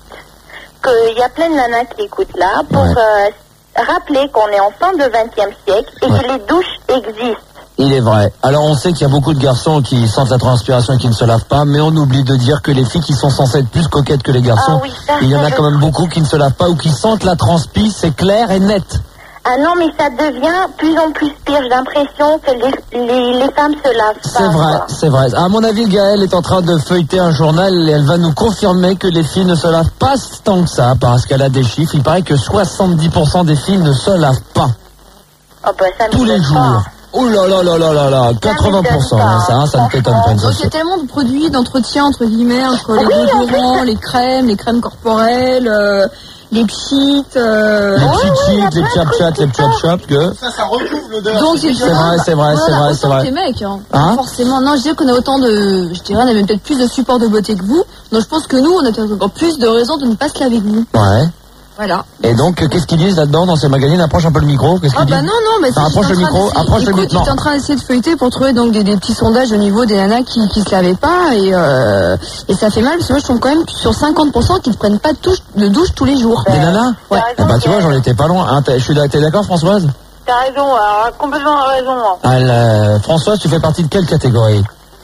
qu'il y a plein de nanas qui écoutent là pour ouais. euh, rappeler qu'on est en fin de vingtième siècle et ouais. que les douches existent. Il est vrai. Alors on sait qu'il y a beaucoup de garçons qui sentent la transpiration et qui ne se lavent pas, mais on oublie de dire que les filles qui sont censées être plus coquettes que les garçons, ah oui, ça, il y en a quand même beaucoup qui ne se lavent pas ou qui sentent la transpi, c'est clair et net. Ah non, mais ça devient plus en plus pire. J'ai l'impression que les, les, les femmes se lavent pas. C'est vrai, quoi. C'est vrai. À mon avis, Gaëlle est en train de feuilleter un journal et elle va nous confirmer que les filles ne se lavent pas tant que ça, parce qu'elle a des chiffres. Il paraît que soixante-dix pour cent des filles ne se lavent pas. Oh bah ça tous les jours. Pas. Oh là là là là là là, quatre-vingts pour cent, hein, ça, hein, ça ne t'étonne pas. Donc il y a tellement de produits d'entretien, entre guillemets, entre les oui, déodorants, les crèmes, les crèmes corporelles, euh, les pchits, euh... les pchits, les tchap-chat, les tchap-chap, que... Ça, ça recouvre l'odeur. Donc c'est vrai, c'est vrai, c'est vrai, c'est vrai. Les mecs, hein. Hein forcément. Non, je dirais qu'on a autant de, je dirais, on a même peut-être plus de support de beauté que vous. Donc je pense que nous, on a peut-être encore plus de raisons de ne pas se laver que vous. Ouais. Voilà. Et donc, qu'est-ce qu'ils disent là-dedans dans ces magazines? Approche un peu le micro. Qu'est-ce qu'ils ah bah disent non, non, mais ça approche le micro, approche le micro. Tu es en train d'essayer de feuilleter pour trouver donc des, des petits sondages au niveau des nanas qui, qui se lavaient pas et, euh, et ça fait mal parce que moi je tombe quand même sur cinquante pour cent qui ne prennent pas de douche, de douche tous les jours. Des nanas? Ouais. Ah bah tu vois, j'en étais pas loin. Hein, je suis t'es d'accord, Françoise? T'as raison, alors, complètement raison. Ah, euh, Françoise, tu fais partie de quelle catégorie? Euh,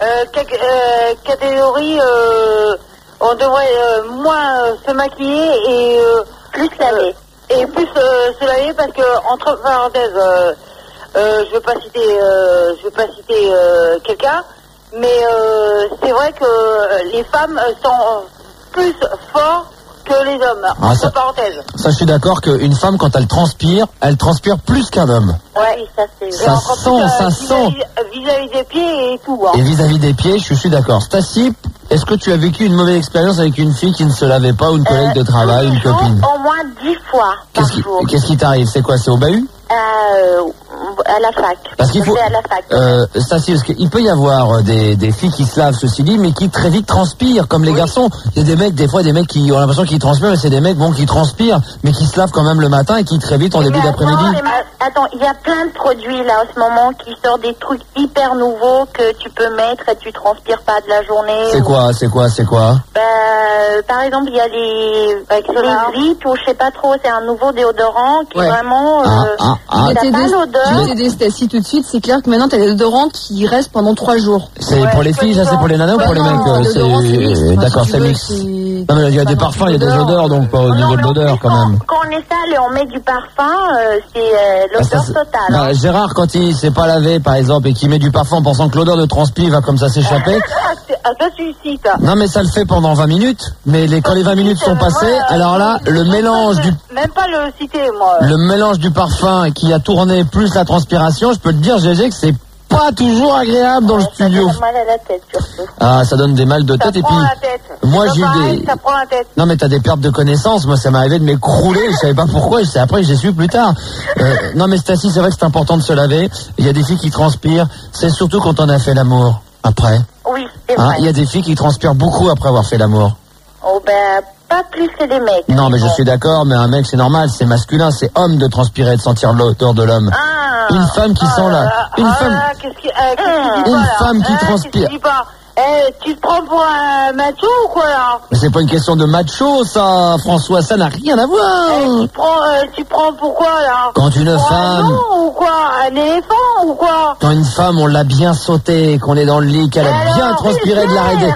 euh catégorie, euh, on devrait euh, moins euh, se maquiller et euh, plus laver. Et plus euh, se laver parce que, entre parenthèses, euh, euh, je veux pas citer, euh, je veux pas citer euh, quelqu'un, mais euh, c'est vrai que les femmes sont plus fortes que les hommes, ah, entre ça, parenthèses. Ça, je suis d'accord qu'une femme, quand elle transpire, elle transpire plus qu'un homme. Ouais, ça c'est... Ça sent, plus, ça euh, sent. Vis-à-vis des pieds et tout. Hein. Et vis-à-vis des pieds, je suis d'accord. Stacy, est-ce que tu as vécu une mauvaise expérience avec une fille qui ne se lavait pas ou une collègue euh, de travail, une copine? Au moins dix fois par qu'est-ce qui, jour. Qu'est-ce qui t'arrive? C'est quoi? C'est au bahut? Euh, à la fac. Parce qu'il faut, à la fac. Euh, Stacy, parce qu'il peut y avoir des, des filles qui se lavent, ceci dit, mais qui très vite transpirent, comme les oui. garçons. Il y a des mecs, des fois, des mecs qui ont l'impression qu'ils transpirent, mais c'est des mecs, bon, qui transpirent, mais qui se lavent quand même le matin et qui très vite en mais début d'après-midi. Attends, il y a plein de produits là en ce moment qui sortent des trucs hyper nouveaux que tu peux mettre et tu transpires pas de la journée. C'est ou... quoi, c'est quoi, c'est quoi? Bah, par exemple, il y a les, avec les Zip ou je sais pas trop, c'est un nouveau déodorant qui ouais. est vraiment, ah, euh, ah, ah, il n'a pas l'odeur. Je vais t'aider Stacy tout de suite, c'est clair que maintenant t'as des déodorants qui restent pendant trois jours. C'est ouais, pour les filles, ça c'est pour les nanas ouais, ou pour les non, mecs? C'est... D'accord, c'est mix. Non mais il y a des parfums, il y a des odeurs, donc pas au niveau de l'odeur quand même. Quand on est sale et on met du parfum, euh, c'est euh, l'odeur ah, totale. Bah, hein. Gérard, quand il s'est pas lavé par exemple et qu'il met du parfum en pensant que l'odeur de transpi va comme ça s'échapper. Ah, ça suicide. Non mais ça le fait pendant vingt minutes, mais les, quand les vingt minutes sont passées, ouais, alors là, le mélange du... Même pas le citer, moi. Le mélange du parfum qui a tourné plus la transpiration, je peux te dire, G G, que c'est pas toujours agréable dans ouais, le studio. Ça donne mal à la tête, surtout. Ah, ça donne des mal de ça tête et prend puis... la tête. Moi, ça j'ai pareil, des... Ça prend la tête. Non, mais t'as des pertes de connaissances. Moi, ça m'est arrivé de m'écrouler. Je savais pas pourquoi. Je sais après, j'ai su plus tard. Euh, non, mais Stacy, c'est vrai que c'est important de se laver. Il y a des filles qui transpirent. C'est surtout quand on a fait l'amour. Après. Oui, c'est hein, vrai. Il y a des filles qui transpirent beaucoup après avoir fait l'amour. Oh, ben... Pas plus que des mecs. Non, mais bon. Je suis d'accord, mais un mec, c'est normal, c'est masculin, c'est homme de transpirer, de sentir l'odeur de l'homme. Ah, une femme qui ah, sent là. Une ah, femme. Qu'est-ce qui, euh, qu'est-ce qui une pas, femme qui hein, transpire. Qui pas eh, tu te prends pour un macho ou quoi là? Mais c'est pas une question de macho, ça, François, ça n'a rien à voir. Eh, tu prends, euh, tu prends pourquoi là? Quand une pour femme. Un lion ou quoi? Un éléphant ou quoi? Quand une femme, on l'a bien sauté, qu'on est dans le lit, qu'elle a alors, bien transpiré de l'arrêt.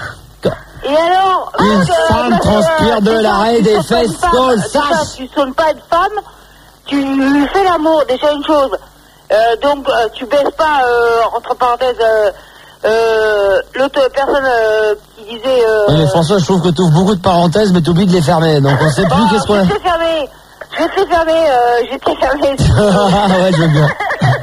Et alors une euh, femme euh, transpire euh, de l'arrêt des fesses, qu'on le sache. Tu sonnes pas une femme, tu lui fais l'amour, déjà une chose. Euh, donc euh, tu baisses pas, euh, entre parenthèses, euh, euh, l'autre personne euh, qui disait... Euh, oui, mais François, je trouve que tu ouvres beaucoup de parenthèses, mais tu oublies de les fermer, donc on sait plus bon, qu'est-ce qu'on a... Je vais te les fermer, je vais te les fermer, euh, je vais te les fermer. Ouais, je veux bien.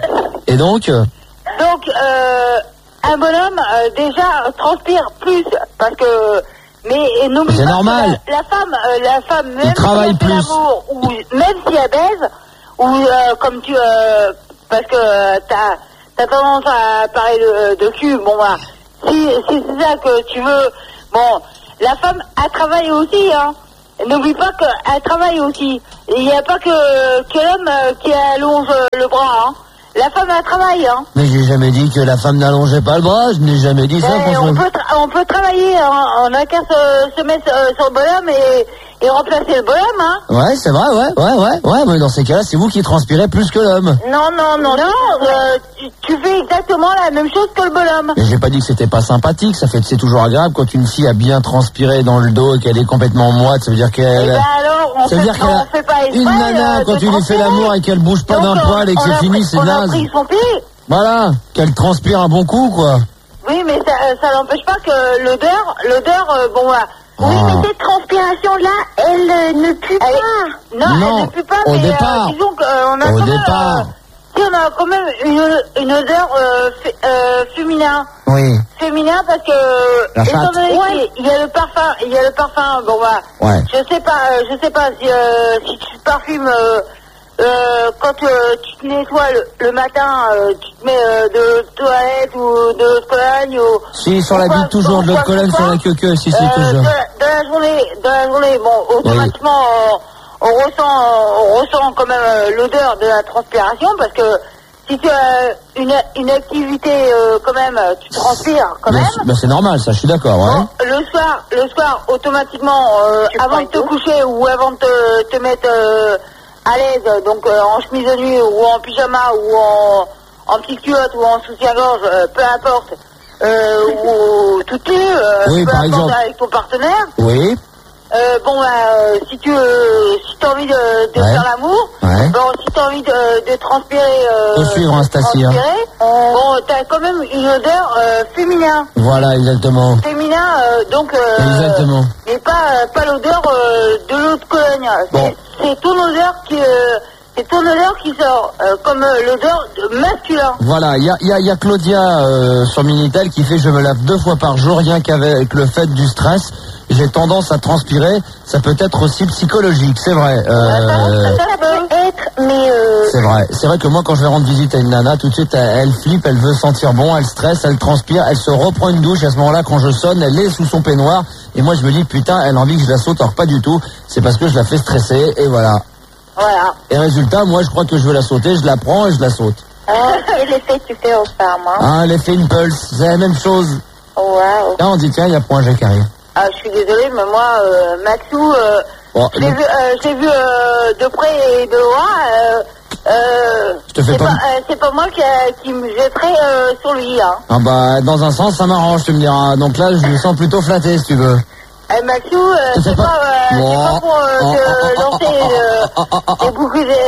Et donc Donc, euh, un bonhomme, euh, déjà, transpire plus, parce que... Mais n'oublie c'est pas normal. que la, la femme, euh, la femme, même travaille si elle fait plus. l'amour, ou même si elle baise, ou euh, comme tu... Euh, parce que euh, t'as, t'as tendance à parler de, de cul, bon, bah, si, si c'est ça que tu veux... Bon, la femme, elle travaille aussi, hein. N'oublie pas qu'elle travaille aussi. Il n'y a pas que, que l'homme euh, qui allonge le bras, hein. La femme, elle travaille, hein. Mais j'ai jamais dit que la femme n'allongeait pas le bras, je n'ai jamais dit ça. Mais on, peut tra- on peut travailler, hein. On n'a qu'à se, se mettre euh, sur le bonhomme et, et remplacer le bonhomme, hein. Ouais, c'est vrai, ouais, ouais, ouais, ouais, mais dans ces cas-là, c'est vous qui transpirez plus que l'homme. Non, non, non, non, euh, tu, tu fais exactement la même chose que le bonhomme. Mais j'ai pas dit que c'était pas sympathique, ça fait c'est toujours agréable quand une fille a bien transpiré dans le dos et qu'elle est complètement moite, ça veut dire qu'elle... Eh ben alors, on ça veut fait, dire qu'elle on a fait pas exprès, une nana euh, quand de tu lui fais transpirer. l'amour et qu'elle bouge pas Donc, d'un on- poil et que on c'est a fini, pris- c'est on a naze. pris son pied. Voilà, qu'elle transpire un bon coup, quoi. Oui, mais ça, ça n'empêche pas que l'odeur, l'odeur, euh, bon, voilà. Oui, mais cette transpiration-là, elle euh, ne pue pas. Non, Non, elle ne pue pas, au mais départ. euh, disons qu'on a Au quand même... départ. euh, si on a quand même une, une odeur euh, fé- euh, féminin. Oui. Féminin parce que... La étant chatte. donné qu'il y a le parfum, il y a le parfum, bon bah... Ouais. Je sais pas, euh, je sais pas si, euh, si tu parfumes... Euh, euh, quand euh, tu te nettoies le, le matin, euh, tu te mets euh, de toilette ou de l'eau de Cologne ou... Si, sur la bite, toujours de l'eau de Cologne sur la queue, si, si, Euh, toujours. de, de la journée, de la journée, bon, automatiquement, euh, on ressent, on ressent quand même euh, l'odeur de la transpiration parce que si tu as une, une activité euh, quand même, tu transpires quand Ben, même. c'est- ben, c'est normal, ça, je suis d'accord, ouais. Bon, le soir, le soir, automatiquement, euh, avant de te coucher ou avant de te, te mettre euh, à l'aise, donc euh, en chemise de nuit ou en pyjama ou en, en petite culotte ou en soutien-gorge, euh, peu importe, euh, ou tout nu, euh, Oui, peu par importe exemple. avec ton partenaire. Oui. Euh, bon, bah, euh, si tu euh, si as envie de, de Ouais. faire l'amour, Ouais. bon, si tu as envie de, de transpirer, euh, Faut suivre, hein, de Stacy, hein. transpirer, bon, tu as quand même une odeur euh, féminin. Voilà, exactement. Féminin, euh, donc, euh, Exactement. mais pas, euh, pas l'odeur euh, de l'eau de Cologne. Bon. C'est- C'est ton odeur qui, euh, c'est ton odeur qui sort, euh, comme euh, l'odeur de masculin. Voilà, il y a, y a- y a Claudia euh, sur Minitel qui fait je me lave deux fois par jour, rien qu'avec le fait du stress. J'ai tendance à transpirer, ça peut être aussi psychologique, c'est vrai. Euh, Ça peut être, mais... Euh... c'est vrai. C'est vrai que moi, quand je vais rendre visite à une nana, tout de suite, elle, elle flippe, elle veut sentir bon, elle stresse, elle transpire, elle se reprend une douche. À ce moment-là, quand je sonne, elle est sous son peignoir. Et moi, je me dis, putain, elle a envie que je la saute. Alors, pas du tout. C'est parce que je la fais stresser, et voilà. Voilà. Et résultat, moi, je crois que je veux la sauter, je la prends et je la saute. Quel effet tu fais aux femmes, hein? Ah, l'effet impulse, c'est la même chose. Waouh. Là, on dit, tiens, il y a point G qui arrive. Ah, je suis désolée, mais moi, euh, Maxou, euh, Bon, je l'ai vu, euh, je l'ai vu euh, de près et de loin. Euh, euh, Je te fais c'est pas- pas, euh, c'est pas moi qui, euh, qui me jetterai euh, sur lui, hein. Ah bah, dans un sens, ça m'arrange, tu me diras. Donc là, je me sens plutôt flatté, si tu veux. Eh, Maxou, euh, c'est pas, euh, c'est pas pour euh, te lancer euh, des boucles de...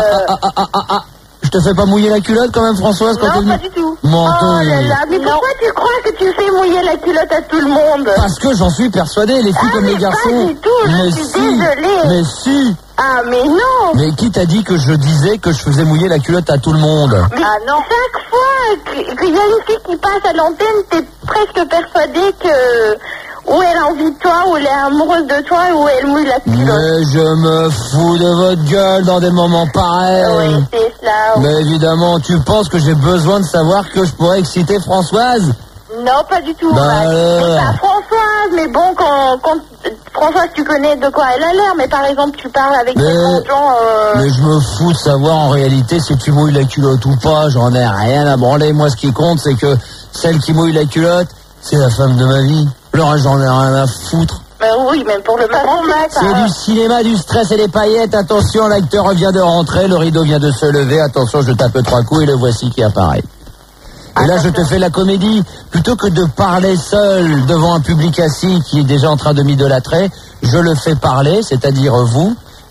Euh, Je te fais pas mouiller la culotte quand même, Françoise, quand non, elle pas me- du tout. Menton. Oh là là, mais pourquoi tu crois que tu fais mouiller la culotte à tout le monde? Parce que j'en suis persuadé, les filles Ah, comme mais les garçons. pas du tout, je mais suis si, désolée. mais si. Ah, mais non. Mais qui t'a dit que je disais que je faisais mouiller la culotte à tout le monde? Ah non. Chaque fois que- qu'il y a une fille qui passe à l'antenne, t'es presque persuadée que ou elle a envie de toi, ou elle est amoureuse de toi, ou elle mouille la culotte. Mais je me fous de votre gueule dans des moments pareils. Oui, c'est cela. Mais évidemment, tu penses que j'ai besoin de savoir que je pourrais exciter Françoise? Non, pas du tout. Bah Max. alors. C'est pas Françoise, mais bon, quand, quand Françoise, tu connais de quoi elle a l'air, mais par exemple, tu parles avec Mais- des grands gens. Euh... Mais je me fous de savoir en réalité si tu mouilles la culotte ou pas, j'en ai rien à branler. Moi, ce qui compte, c'est que celle qui mouille la culotte, c'est la femme de ma vie. Le reste, j'en ai rien à foutre. Mais oui, même pour le moment, Max. C'est du cinéma, du stress et des paillettes. Attention, l'acteur vient de rentrer, le rideau vient de se lever. Attention, je tape trois coups et le voici qui apparaît. Et là, je te fais la comédie. Plutôt que de parler seul devant un public assis qui est déjà en train de m'idolâtrer, je le fais parler, c'est-à-dire vous.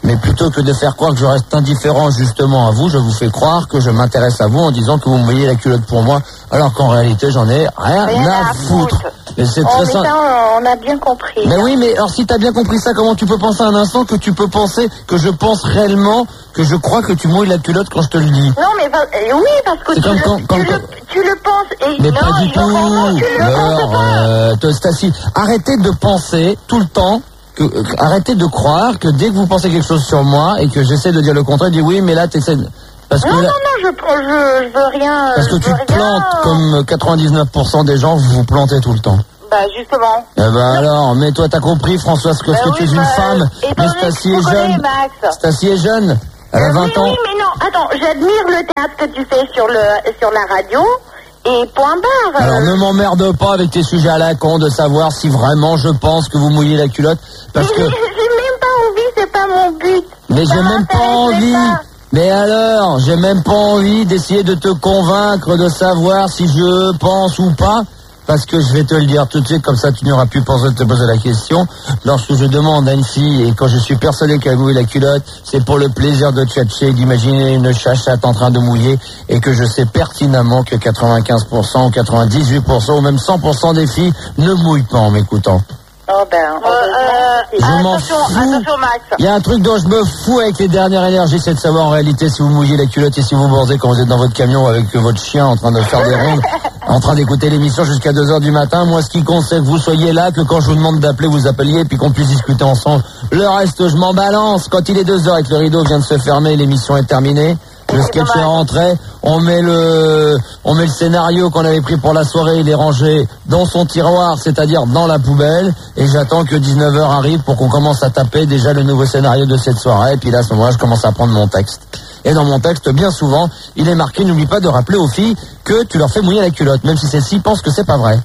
Mais plutôt que de faire croire que je reste indifférent justement à vous, je vous fais croire que je m'intéresse à vous en disant que vous me mouillez la culotte pour moi, alors qu'en réalité j'en ai rien, rien à, à foutre. Mais c'est oh, très simple. On a bien compris. Mais oui, mais alors si t'as bien compris ça, comment tu peux penser un instant que tu peux penser que je pense réellement que je crois que tu mouilles la culotte quand je te le dis? Non, mais euh, oui, parce que tu, comme le, quand, tu, quand, le, tu le penses et mais non, pas du tout. Vraiment, tu le alors, euh, te, Stacy, arrêtez de penser tout le temps. Que, euh, arrêtez de croire que dès que vous pensez quelque chose sur moi et que j'essaie de dire le contraire, je dis oui, mais là t'essaies de... Parce non, que non, là, non, je, je, je veux rien. Parce que tu te plantes comme quatre-vingt-dix-neuf pour cent des gens, vous vous plantez tout le temps. Bah justement. Eh ben alors, mais toi t'as compris, Françoise, que, bah que oui, tu es bah, une femme, mais Stacy est jeune. Stacy est jeune, elle a vingt oui, ans. Oui, mais non, attends, j'admire le théâtre que tu fais sur, le, sur la radio. Et point barre. Alors ne m'emmerde pas avec tes sujets à la con de savoir si vraiment je pense que vous mouillez la culotte. Parce mais que... j'ai même pas envie, c'est pas mon but. Mais ça j'ai même pas envie. Pas. Mais alors, j'ai même pas envie d'essayer de te convaincre de savoir si je pense ou pas. Parce que je vais te le dire tout de suite, comme ça tu n'auras plus besoin de te poser la question. Lorsque je demande à une fille, et quand je suis persuadé qu'elle mouille la culotte, c'est pour le plaisir de tchatcher, d'imaginer une chachate en train de mouiller, et que je sais pertinemment que quatre-vingt-quinze pour cent ou quatre-vingt-dix-huit pour cent ou même cent pour cent des filles ne mouillent pas en m'écoutant. Oh ben, euh, euh, je m'en fous. Attention, Max. Il y a un truc dont je me fous avec les dernières énergies, c'est de savoir en réalité si vous mouillez la culotte et si vous bordez quand vous êtes dans votre camion avec votre chien en train de faire des rondes, en train d'écouter l'émission jusqu'à deux heures du matin. Moi, ce qui compte, c'est que vous soyez là, que quand je vous demande d'appeler, vous appeliez et puis qu'on puisse discuter ensemble. Le reste, je m'en balance. Quand il est deux heures et que le rideau vient de se fermer, l'émission est terminée. Le sketch est rentré, on met le, on met le scénario qu'on avait pris pour la soirée, il est rangé dans son tiroir, c'est-à-dire dans la poubelle, et j'attends que dix-neuf heures arrive pour qu'on commence à taper déjà le nouveau scénario de cette soirée, et puis là, à ce moment-là, je commence à prendre mon texte. Et dans mon texte, bien souvent, il est marqué, n'oublie pas de rappeler aux filles que tu leur fais mouiller la culotte, même si celles-ci pensent que c'est pas vrai.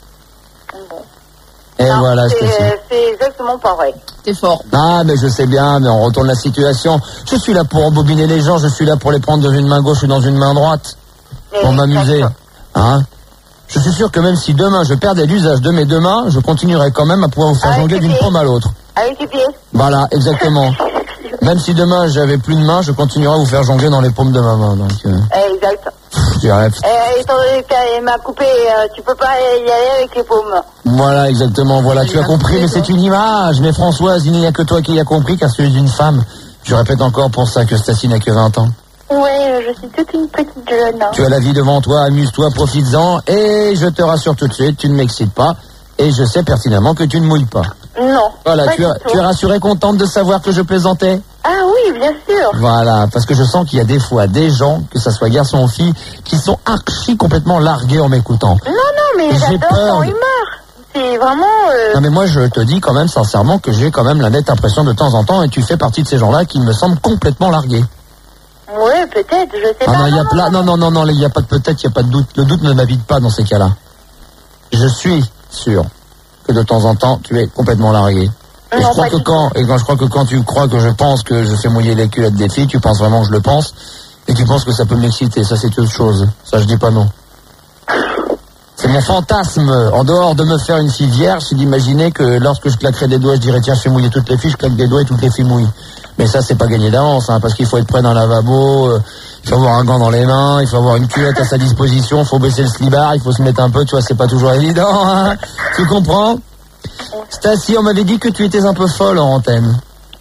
Et non, voilà, c'est, c'est exactement pas vrai. T'es fort. Ah, mais je sais bien, mais on retourne la situation. Je suis là pour embobiner les gens, je suis là pour les prendre dans une main gauche ou dans une main droite. Mais pour m'amuser. Hein? Je suis sûr que même si demain je perdais l'usage de mes deux mains, je continuerai quand même à pouvoir vous faire Avec jongler d'une paume à l'autre. Avec les pieds. Voilà, exactement. Même si demain j'avais plus de main, je continuerai à vous faire jongler dans les paumes de ma main. Donc, euh... Exact. Je rêve. Et étant donné qu'elle m'a coupé, euh, tu peux pas y aller avec les paumes. Voilà, exactement. Voilà, tu as compris, mais c'est une image. Mais Françoise, il n'y a que toi qui as compris, car celui d'une femme. Je répète encore pour ça que Stacy n'a que vingt ans. Ouais, je suis toute une petite jeune. Hein. Tu as la vie devant toi, amuse-toi, profites-en. Et je te rassure tout de suite, tu ne m'excites pas. Et je sais pertinemment que tu ne mouilles pas. Non. Voilà, tu, as, tu es rassurée, contente de savoir que je plaisantais? Ah oui, bien sûr. Voilà, parce que je sens qu'il y a des fois des gens, que ça soit garçon ou fille, qui sont archi complètement largués en m'écoutant. Non, non, mais j'ai j'adore peur ton humeur. C'est vraiment... Euh... Non, mais moi, je te dis quand même sincèrement que j'ai quand même la nette impression de temps en temps, et tu fais partie de ces gens-là qui me semblent complètement largués. Ouais, peut-être, je sais ah pas. Non, il y a pla... non, non, non, non, il n'y a pas de peut-être, il n'y a pas de doute. Le doute ne m'habite pas dans ces cas-là. Je suis sûr que de temps en temps, tu es complètement largué. Et non, je crois que quand, et quand je crois que quand tu crois que je pense que je fais mouiller les culottes des filles, tu penses vraiment que je le pense, et tu penses que ça peut m'exciter. Ça, c'est autre chose. Ça, je dis pas non. C'est mon fantasme, en dehors de me faire une fille vierge, c'est d'imaginer que lorsque je claquerai des doigts, je dirais tiens, je fais mouiller toutes les filles, je claque des doigts et toutes les filles mouillent. Mais ça, c'est pas gagné d'avance, hein, parce qu'il faut être prêt dans le lavabo, euh, il faut avoir un gant dans les mains, il faut avoir une culotte à sa disposition, il faut baisser le slibard, il faut se mettre un peu, tu vois, c'est pas toujours évident, hein. Tu comprends? Stacy, on m'avait dit que tu étais un peu folle en antenne.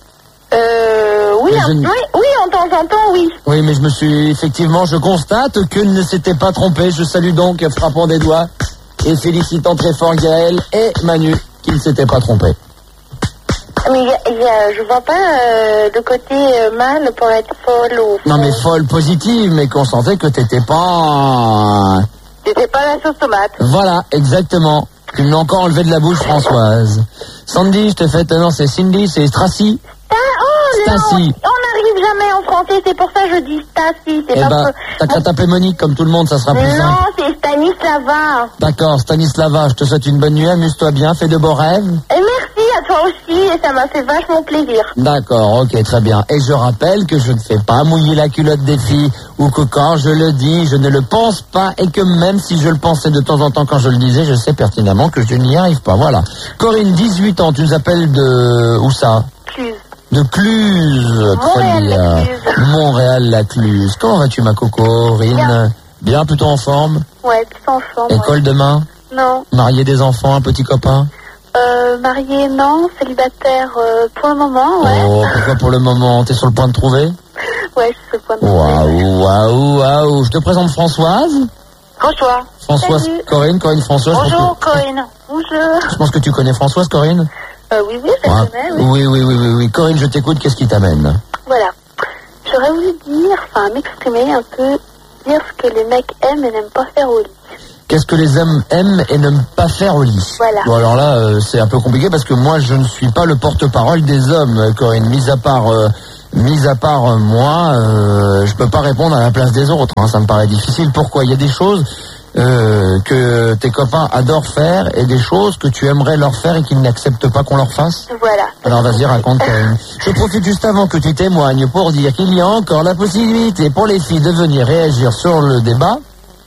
Euh, oui, je... oui, oui, en temps en temps, oui. Oui, mais je me suis, effectivement, je constate que ne s'était pas trompé. Je salue donc, frappant des doigts, et félicitant très fort Gaël et Manu, qui ne s'étaient pas trompés. Mais y a, y a, je vois pas euh, le côté euh, mal pour être folle ou... Non, mais folle positive, mais qu'on sentait que t'étais pas... T'étais pas la sauce tomate. Voilà, exactement. Tu me l'as encore enlevé de la bouche, Françoise. Sandy, je te fais... Non, c'est Cindy, c'est Stracy. Ah, oh Stacy. Non, on n'arrive jamais en français, c'est pour ça que je dis Stacy. Eh ben, t'as qu'à taper Monique comme tout le monde, ça sera plus simple. Non, c'est Stanislava. D'accord, Stanislava, je te souhaite une bonne nuit, amuse-toi bien, fais de beaux rêves. Et merci à toi aussi, et ça m'a fait vachement plaisir. D'accord, ok, très bien. Et je rappelle que je ne fais pas mouiller la culotte des filles, ou que quand je le dis, je ne le pense pas, et que même si je le pensais de temps en temps quand je le disais, je sais pertinemment que je n'y arrive pas. Voilà. Corinne, dix-huit ans, tu nous appelles de... Où ça? Cluse. De Cluse. Très bien. Montréal-la-Cluse. Comment vas-tu, ma cocorine? Bien. Bien, plutôt en forme? Ouais, plutôt en forme. École ouais. demain? Non. Marié, des enfants, un petit copain? Euh, marié, non. Célibataire, euh, pour le moment, ouais. Oh, pourquoi pour le moment? T'es sur le point de trouver? Ouais, je suis sur le point de trouver. Waouh, waouh, waouh. Je te présente Françoise. François. Françoise, Salut. Corinne, Corinne, Françoise. Bonjour, Corinne. Bonjour. Je pense que tu connais Françoise, Corinne? Euh, oui, oui, je ouais. connais, oui. Oui, oui, oui, oui, oui. Corinne, je t'écoute, qu'est-ce qui t'amène? Voilà. J'aurais voulu dire, enfin, m'exprimer un peu, dire ce que les mecs aiment et n'aiment pas faire au lit. Qu'est-ce que les hommes aiment et n'aiment pas faire au lit? Voilà. Bon, alors là, euh, c'est un peu compliqué parce que moi, je ne suis pas le porte-parole des hommes, Corinne. Mis à part, euh, mis à part euh, moi, euh, je peux pas répondre à la place des autres. Hein, ça me paraît difficile. Pourquoi? Il y a des choses euh, que tes copains adorent faire et des choses que tu aimerais leur faire et qu'ils n'acceptent pas qu'on leur fasse. Voilà. Alors vas-y, raconte, Corinne. Je profite juste avant que tu témoignes pour dire qu'il y a encore la possibilité pour les filles de venir réagir sur le débat.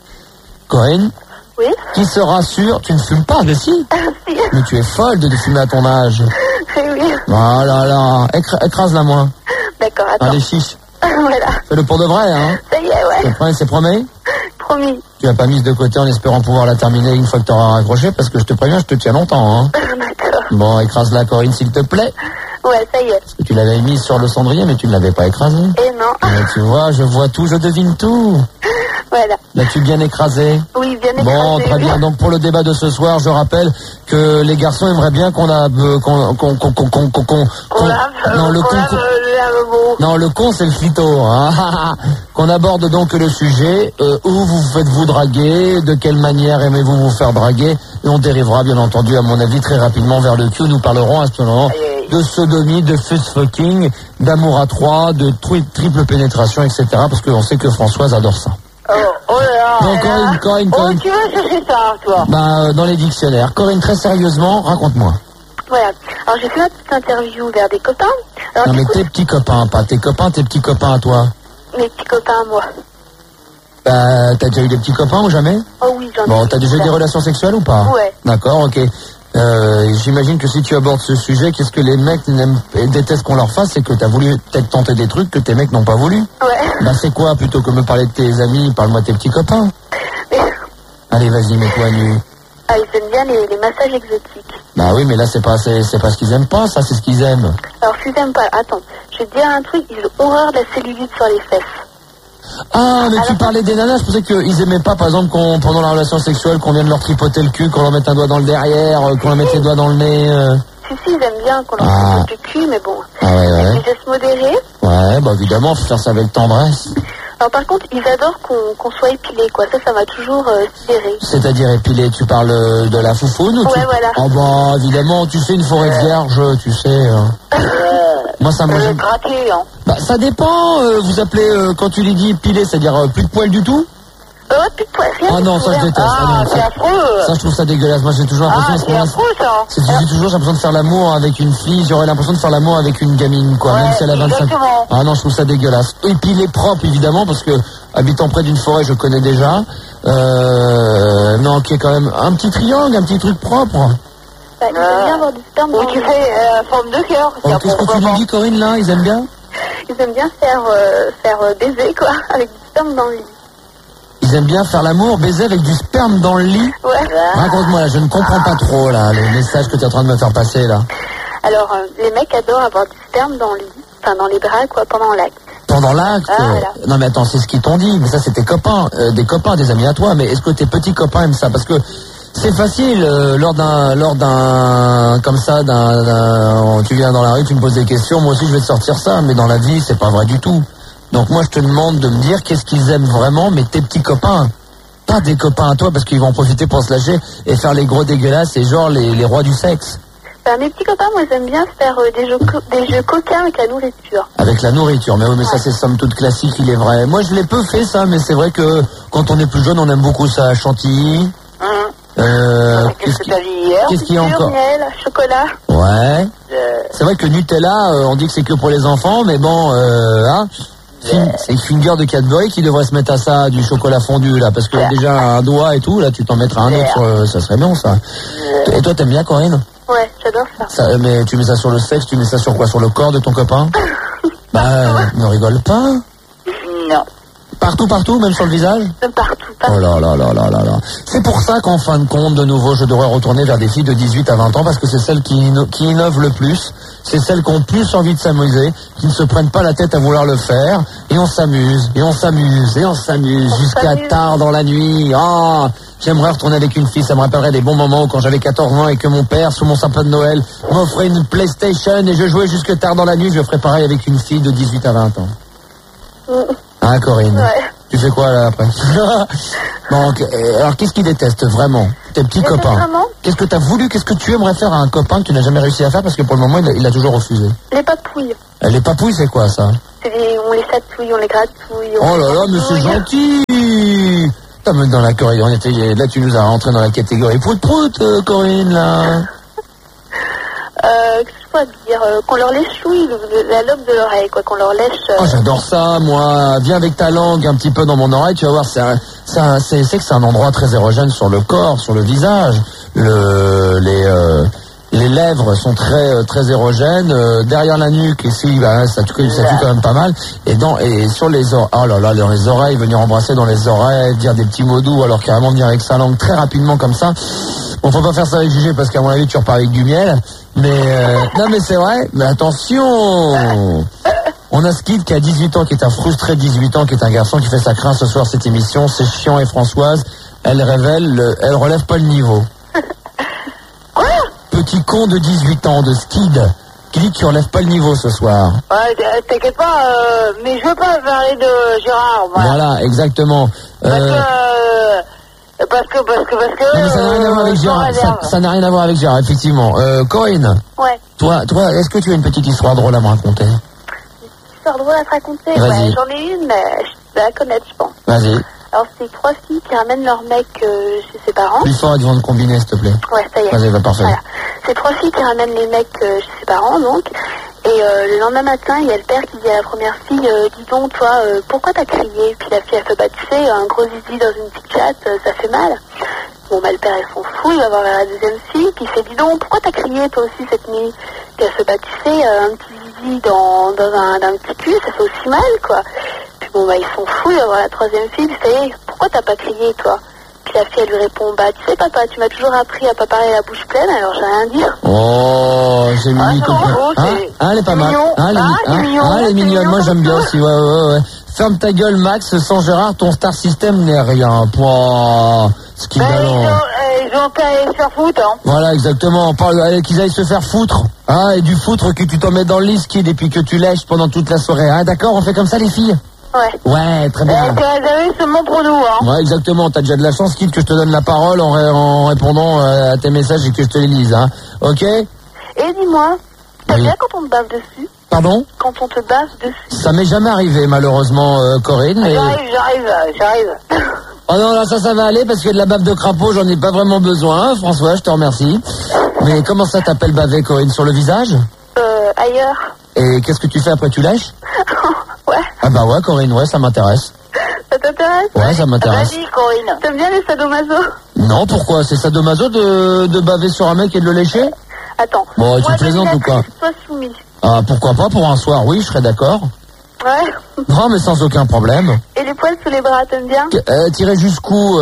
Corinne? Oui. Qui sera sûr, tu ne fumes pas, mais si. Si. Mais tu es folle de fumer à ton âge. Oui, oui. Oh là là, Écra- écrase-la moi. D'accord, attends. Allez, chiche. Voilà. Fais-le pour de vrai, hein. Ça y est, ouais. C'est prêt, c'est promis? Promis. Tu l'as pas mise de côté en espérant pouvoir la terminer une fois que tu auras raccroché, parce que je te préviens, je te tiens longtemps, hein. D'accord. Bon, écrase-la, Corinne, s'il te plaît. Ouais, ça y est. Parce que tu l'avais mise sur le cendrier, mais tu ne l'avais pas écrasée. Et non. Mais tu vois, je vois tout, je devine tout. Voilà. L'as-tu bien écrasé? Oui, bien écrasé. Bon, très bien. Donc pour le débat de ce soir, je rappelle que les garçons aimeraient bien qu'on a euh, qu'on qu'on qu'on qu'on qu'on qu'on qu'on qu'on lave, non le qu'on con lave, qu'on- le lavabo. non le con c'est le flito, hein. Qu'on aborde donc le sujet euh, où vous faites-vous draguer, de quelle manière aimez-vous vous faire draguer, et on dérivera bien entendu à mon avis très rapidement vers le Q. Nous parlerons à ce moment de sodomie, de fist fucking, d'amour à trois, de tri- triple pénétration, et cetera. Parce qu'on sait que Françoise adore ça. Oh, oh là là. Donc Corinne, Corinne, Oh, Corinne. tu vas chercher ça, toi. Bah, euh, dans les dictionnaires. Corinne, très sérieusement, raconte-moi. Voilà. Alors, j'ai fait ma petite interview vers des copains. Alors, Non, du mais coup, tes petits copains, pas tes copains, tes petits copains à toi. mes petits copains à moi. Bah, t'as déjà eu des petits copains ou jamais? Oh oui, j'en ai. Bon, t'as déjà eu des relations sexuelles ou pas? Ouais. D'accord, ok. Euh, j'imagine que si tu abordes ce sujet, qu'est-ce que les mecs n'aiment et détestent qu'on leur fasse, c'est que t'as voulu peut-être tenter des trucs que tes mecs n'ont pas voulu. Ouais. Bah, c'est quoi, plutôt que me parler de tes amis, parle-moi de tes petits copains. Mais, Allez, vas-y, mets-toi nu. ah, ils aiment bien les, les massages exotiques. Bah oui, mais là, c'est pas, c'est, c'est pas ce qu'ils aiment pas, ça, c'est ce qu'ils aiment. Alors, s'ils aiment pas, attends, je vais te dire un truc, ils ont horreur de la cellulite sur les fesses. Ah, mais tu parlais des nanas, je pensais qu'ils aimaient pas, par exemple, qu'on, pendant la relation sexuelle, qu'on vienne leur tripoter le cul, qu'on leur mette un doigt dans le derrière, euh, qu'on leur mette les doigts dans le nez. euh. Si, si, ils aiment bien qu'on leur Ah. fasse du cul, mais bon. Ah ouais, ouais. Ils laissent modérer. Ouais, bah évidemment, faut faire ça avec tendresse. Alors, par contre, ils adorent qu'on qu'on soit épilé, quoi. Ça, ça m'a toujours euh, sidéré. C'est-à-dire épilé, tu parles euh, de la foufoune ou tu... Ouais, voilà. Oh bah évidemment, tu sais, une forêt vierge, tu sais. hein. Moi, ça me... Gratter, hein. Bah ça dépend, euh, vous appelez, euh, quand tu lui dis épilé, c'est-à-dire euh, plus de poils du tout? Euh, ouais, plus de poils, rien. Ah du non, tout, ça je rien. déteste. Ah, non, c'est ça, affreux. ça, je trouve ça dégueulasse. Moi, j'ai toujours l'impression... Ah, à ce c'est moment-là, affreux, ça. c'est que j'ai toujours j'ai l'impression de faire l'amour avec une fille, j'aurais l'impression de faire l'amour avec une gamine, quoi, Ouais, même si elle a vingt-cinq. exactement. Ah non, je trouve ça dégueulasse. Épilé propre, évidemment, parce que habitant près d'une forêt, je connais déjà. Euh, non, qui est quand même un petit triangle, un petit truc propre. Bah, ils aiment bien avoir du sperme dans tu fais euh, forme de cœur. Oh, qu'est-ce que tu lui dis, Corinne, là? Ils aiment bien? Ils aiment bien faire, euh, faire euh, baiser, quoi, avec du sperme dans le lit. Ils aiment bien faire l'amour, baiser avec du sperme dans le lit? Ouais. Raconte-moi, là, je ne comprends pas trop, là, le message que tu es en train de me faire passer, là. Alors, euh, les mecs adorent avoir du sperme dans le lit, enfin dans les bras, quoi, pendant l'acte. Pendant l'acte? Ah, voilà. Non, mais attends, c'est ce qu'ils t'ont dit. Mais ça, c'est tes copains, euh, des copains, des amis à toi. Mais est-ce que tes petits copains aiment ça? Parce que c'est facile, euh, lors d'un, lors d'un, comme ça, d'un, d'un- tu viens dans la rue, tu me poses des questions, moi aussi je vais te sortir ça. Mais dans la vie, c'est pas vrai du tout. Donc moi, je te demande de me dire qu'est-ce qu'ils aiment vraiment, mais tes petits copains. Pas des copains à toi, parce qu'ils vont en profiter pour se lâcher et faire les gros dégueulasses et genre les, les rois du sexe. Bah, mes petits copains, moi, ils aiment bien faire euh, des, jeux co- des jeux coquins avec la nourriture. Avec la nourriture, mais oui, mais ça c'est somme toute classique, il est vrai. Moi je l'ai peu fait ça, mais c'est vrai que quand on est plus jeune, on aime beaucoup ça. Chantilly. Euh, Qu'est-ce que t'as dit hier? qu'est-ce qu'il y a Confiture, encore? miel, chocolat. Ouais. Euh, C'est vrai que Nutella, euh, on dit que c'est que pour les enfants, mais bon, euh, hein, fin- c'est une finger de Cadbury qui devrait se mettre à ça, du chocolat fondu là, parce qu'il y a déjà un doigt et tout, là tu t'en mettras un autre, euh, ça serait bon ça. Et toi t'aimes bien, Corinne? Ouais, j'adore ça. ça. Mais tu mets ça sur le sexe, tu mets ça sur quoi? Sur le corps de ton copain? Bah, euh, ne rigole pas. Non. Partout, partout, même sur le visage? Partout, partout. Oh là là là là là là. C'est pour ça qu'en fin de compte, de nouveau, je devrais retourner vers des filles de dix-huit à vingt ans, parce que c'est celles qui, inno- qui innovent le plus, c'est celles qui ont plus envie de s'amuser, qui ne se prennent pas la tête à vouloir le faire, et on s'amuse, et on s'amuse, et on s'amuse, On jusqu'à s'amuse. tard dans la nuit. Ah, j'aimerais retourner avec une fille, ça me rappellerait des bons moments où quand j'avais quatorze ans et que mon père, sous mon sapin de Noël, m'offrait une PlayStation et je jouais jusque tard dans la nuit, je ferais pareil avec une fille de dix-huit à vingt ans. Hein, Corinne? Ouais. Tu fais quoi là après? Donc, euh, alors qu'est-ce qu'ils détestent vraiment? Tes petits Détestent copains. vraiment Qu'est-ce que t'as voulu, qu'est-ce que tu aimerais faire à un copain que tu n'as jamais réussi à faire parce que pour le moment il a, il a toujours refusé? Les papouilles. Euh, Les papouilles, c'est quoi ça? C'est des, on les chatouille, on les gratouille. on Oh là les là, mais c'est gratouille. gentil! T'as mis dans la Corinne, on était, là tu nous as rentré dans la catégorie prout prout, euh, Corinne là. Euh, qu'est-ce que je pourrais te dire euh, qu'on leur lèche oui, le- la lobe de l'oreille, quoi, qu'on leur lèche. euh, Oh, j'adore ça, moi. Viens avec ta langue un petit peu dans mon oreille, tu vas voir, c'est un- c'est un- c'est c'est que c'est un endroit très érogène sur le corps, sur le visage. Le, les, euh, les lèvres sont très euh, très érogènes. Euh, derrière la nuque, ici, bah, ça tue, ça tue quand même pas mal. Et dans et sur les oreilles, oh là là, dans les oreilles, venir embrasser dans les oreilles, dire des petits mots doux, alors carrément venir avec sa langue très rapidement comme ça. Bon, faut pas faire ça avec Gégé parce qu'à mon avis, tu repars avec du miel. Mais euh, non, mais c'est vrai. Mais attention. On a Skid qui a dix-huit ans, qui est un frustré dix-huit ans, qui est un garçon qui fait sa crainte ce soir cette émission. C'est chiant et Françoise, elle révèle, le- elle relève pas le niveau. Petit con de dix-huit ans de Skid qui dit que tu relèves pas le niveau ce soir. Ouais, t- t'inquiète pas, euh, mais je veux pas parler de Gérard, moi. Voilà, exactement. Parce que, Euh, euh, parce que, parce que, parce que. non, mais ça n'a rien à voir avec euh, Gérard. sans Ça, réserve. ça n'a rien à voir avec Gérard, effectivement. Euh, Corinne, Ouais. toi, toi, est-ce que tu as une petite histoire drôle à me raconter? Histoire drôle à te raconter. Vas-y. Ouais, j'en ai une, mais je vais la connaître, je pense. Vas-y. Alors, c'est trois filles qui ramènent leur mec euh, chez ses parents. Plus fort, devant de combiner, s'il te plaît. Ouais, ça y est. Vas-y, va, parfait. Voilà. C'est trois filles qui ramènent les mecs euh, chez ses parents, donc. Et euh, le lendemain matin, il y a le père qui dit à la première fille, euh, dis donc, toi, euh, pourquoi t'as crié? Puis la fille, elle fait, bah, tu sais, un gros zizi dans une petite chatte, euh, ça fait mal. Bon, bah, le père, il s'en fout, il va voir la deuxième fille, puis il fait, dis donc, pourquoi t'as crié, toi aussi, cette nuit? Puis elle fait, bah, tu sais, euh, un petit zizi dans, dans, un, dans un petit cul, ça fait aussi mal, quoi. Puis bon, bah, il s'en fout, il va voir la troisième fille, puis ça y est, pourquoi t'as pas crié, toi? Puis la fille, elle lui répond, bah, tu sais, papa, tu m'as toujours appris à pas parler la bouche pleine, alors j'ai rien dit. Oh, c'est mignon comme ça. oh, Hein, c'est- hein, elle est pas c'est mal. mignon. Hein, elle est, Ah, mi- c'est hein, mignon, hein, elle est c'est mignonne. mignon Moi, comme j'aime bien ça. aussi. Ouais, ouais, ouais. Ferme ta gueule, Max. Sans Gérard, ton star system n'est rien. Pouah, ce qui est Bah, ils galant. ont, euh, ils ont qu'à aller se faire foutre, hein. Voilà, exactement. On parle allez, qu'ils aillent se faire foutre. Ah, et du foutre que tu t'en mets dans le lit, Skid, et puis que tu lèches pendant toute la soirée. Ah, d'accord, on fait comme ça, les filles? Ouais. Ouais, très bien. Euh, que réservé seulement pour nous, hein. Ouais, exactement. T'as déjà de la chance, Skid, que je te donne la parole en, ré- en répondant euh, à tes messages et que je te les lise, hein. Ok? Et dis-moi, t'as Oui. bien quand on te bave dessus? Pardon? Quand on te bave dessus? Ça m'est jamais arrivé, malheureusement, euh, Corinne. Mais... J'arrive, j'arrive, euh, j'arrive. Oh non, là, ça, ça va aller parce que de la bave de crapaud, j'en ai pas vraiment besoin. François, je te remercie. Mais comment ça t'appelle baver, Corinne? Sur le visage? Euh, ailleurs. Et qu'est-ce que tu fais après? Tu lèches? Ouais. Ah bah ouais, Corinne, ouais, ça m'intéresse. Ça t'intéresse? Ouais, ça m'intéresse. Vas-y, Corinne. T'aimes bien les sadomaso? Non, pourquoi? C'est sadomaso de, de baver sur un mec et de le lécher? Attends. Bon, tu Moi, plaisantes ou quoi? Sois soumis. Ah, pourquoi pas pour un soir? Oui, je serais d'accord. Ouais. Non, mais sans aucun problème. Et les poils sous les bras, t'aimes bien? Euh, tirer jusqu'où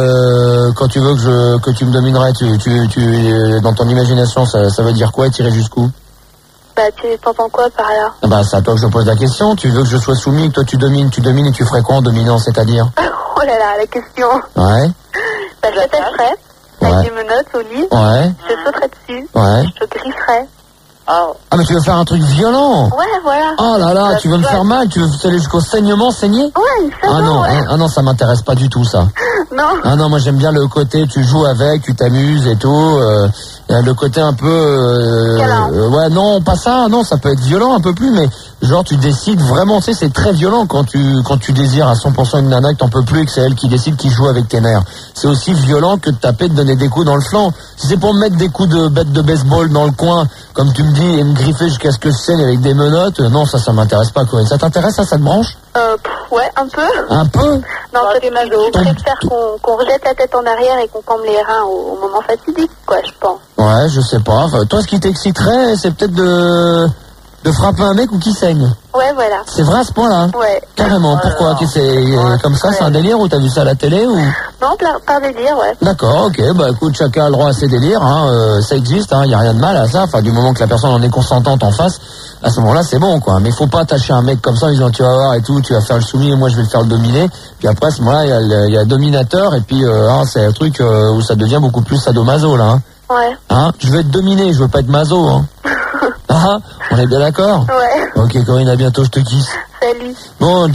euh, quand tu veux que je que tu me dominerais? Tu, tu, tu, euh, dans ton imagination, ça, ça veut dire quoi, tirer jusqu'où? Bah, tu t'entends quoi par là? Ah bah, c'est à toi que je pose la question. Tu veux que je sois soumis, que toi tu domines, tu domines et tu ferais quoi en dominant, c'est-à-dire? Oh là là, la question. Ouais, Bah, je t'attacherais Ouais. avec des menottes au lit. ouais, Je te sauterais dessus. ouais. Je te grifferais. Oh. Ah, mais tu veux faire un truc violent? Ouais, voilà. Oh là là, tu veux me faire mal? Tu veux aller jusqu'au saignement, saigner? Ouais, une Ah sado, non, ouais. hein, ah non, ça m'intéresse pas du tout, ça. Non. Ah non, moi j'aime bien le côté, tu joues avec, tu t'amuses et tout. Euh, il y a le côté un peu... Euh, euh, ouais, non, pas ça, non, ça peut être violent un peu plus, mais genre tu décides vraiment, tu sais, c'est très violent quand tu quand tu désires à cent pour cent une nana que t'en peux plus et que c'est elle qui décide qui joue avec tes nerfs. C'est aussi violent que de taper, de donner des coups dans le flanc. Si c'est pour me mettre des coups de bête de baseball dans le coin, comme tu me dis, et me griffer jusqu'à ce que je saigne avec des menottes, euh, non, ça, ça m'intéresse pas, Corinne. Ça t'intéresse, ça, ça te branche? Euh, pff, ouais, un peu. Un peu? Non, ça, tu, tu préfères qu'on qu'on rejette la tête en arrière et qu'on cambe les reins au, au moment fatidique, quoi, je pense. Ouais, je sais pas. Enfin, toi, ce qui t'exciterait, c'est peut-être de... de frapper un mec ou qui saigne. Ouais, voilà. C'est vrai à ce point-là? Ouais. Carrément. Pourquoi? Que c'est euh, comme ça, ouais. C'est un délire ou t'as vu ça à la télé ou? Non, par, par délire, ouais. D'accord, ok. Bah écoute, chacun a le droit à ses délires. Hein. Euh, ça existe, hein. Y a rien de mal à ça. Enfin, du moment que la personne en est consentante en face, à ce moment-là, c'est bon, quoi. Mais faut pas attacher un mec comme ça en disant tu vas voir et tout, tu vas faire le soumis et moi je vais le faire le dominer. Puis après, à ce moment-là, il y a le, y a le dominateur et puis euh, hein, c'est un truc euh, où ça devient beaucoup plus sadomaso, là. Hein. Ouais. Hein, je veux être dominé, je veux pas être maso, hein. Ah, on est bien d'accord? Ouais. Ok, Corinne, à bientôt, je te kiss. Salut. Bon,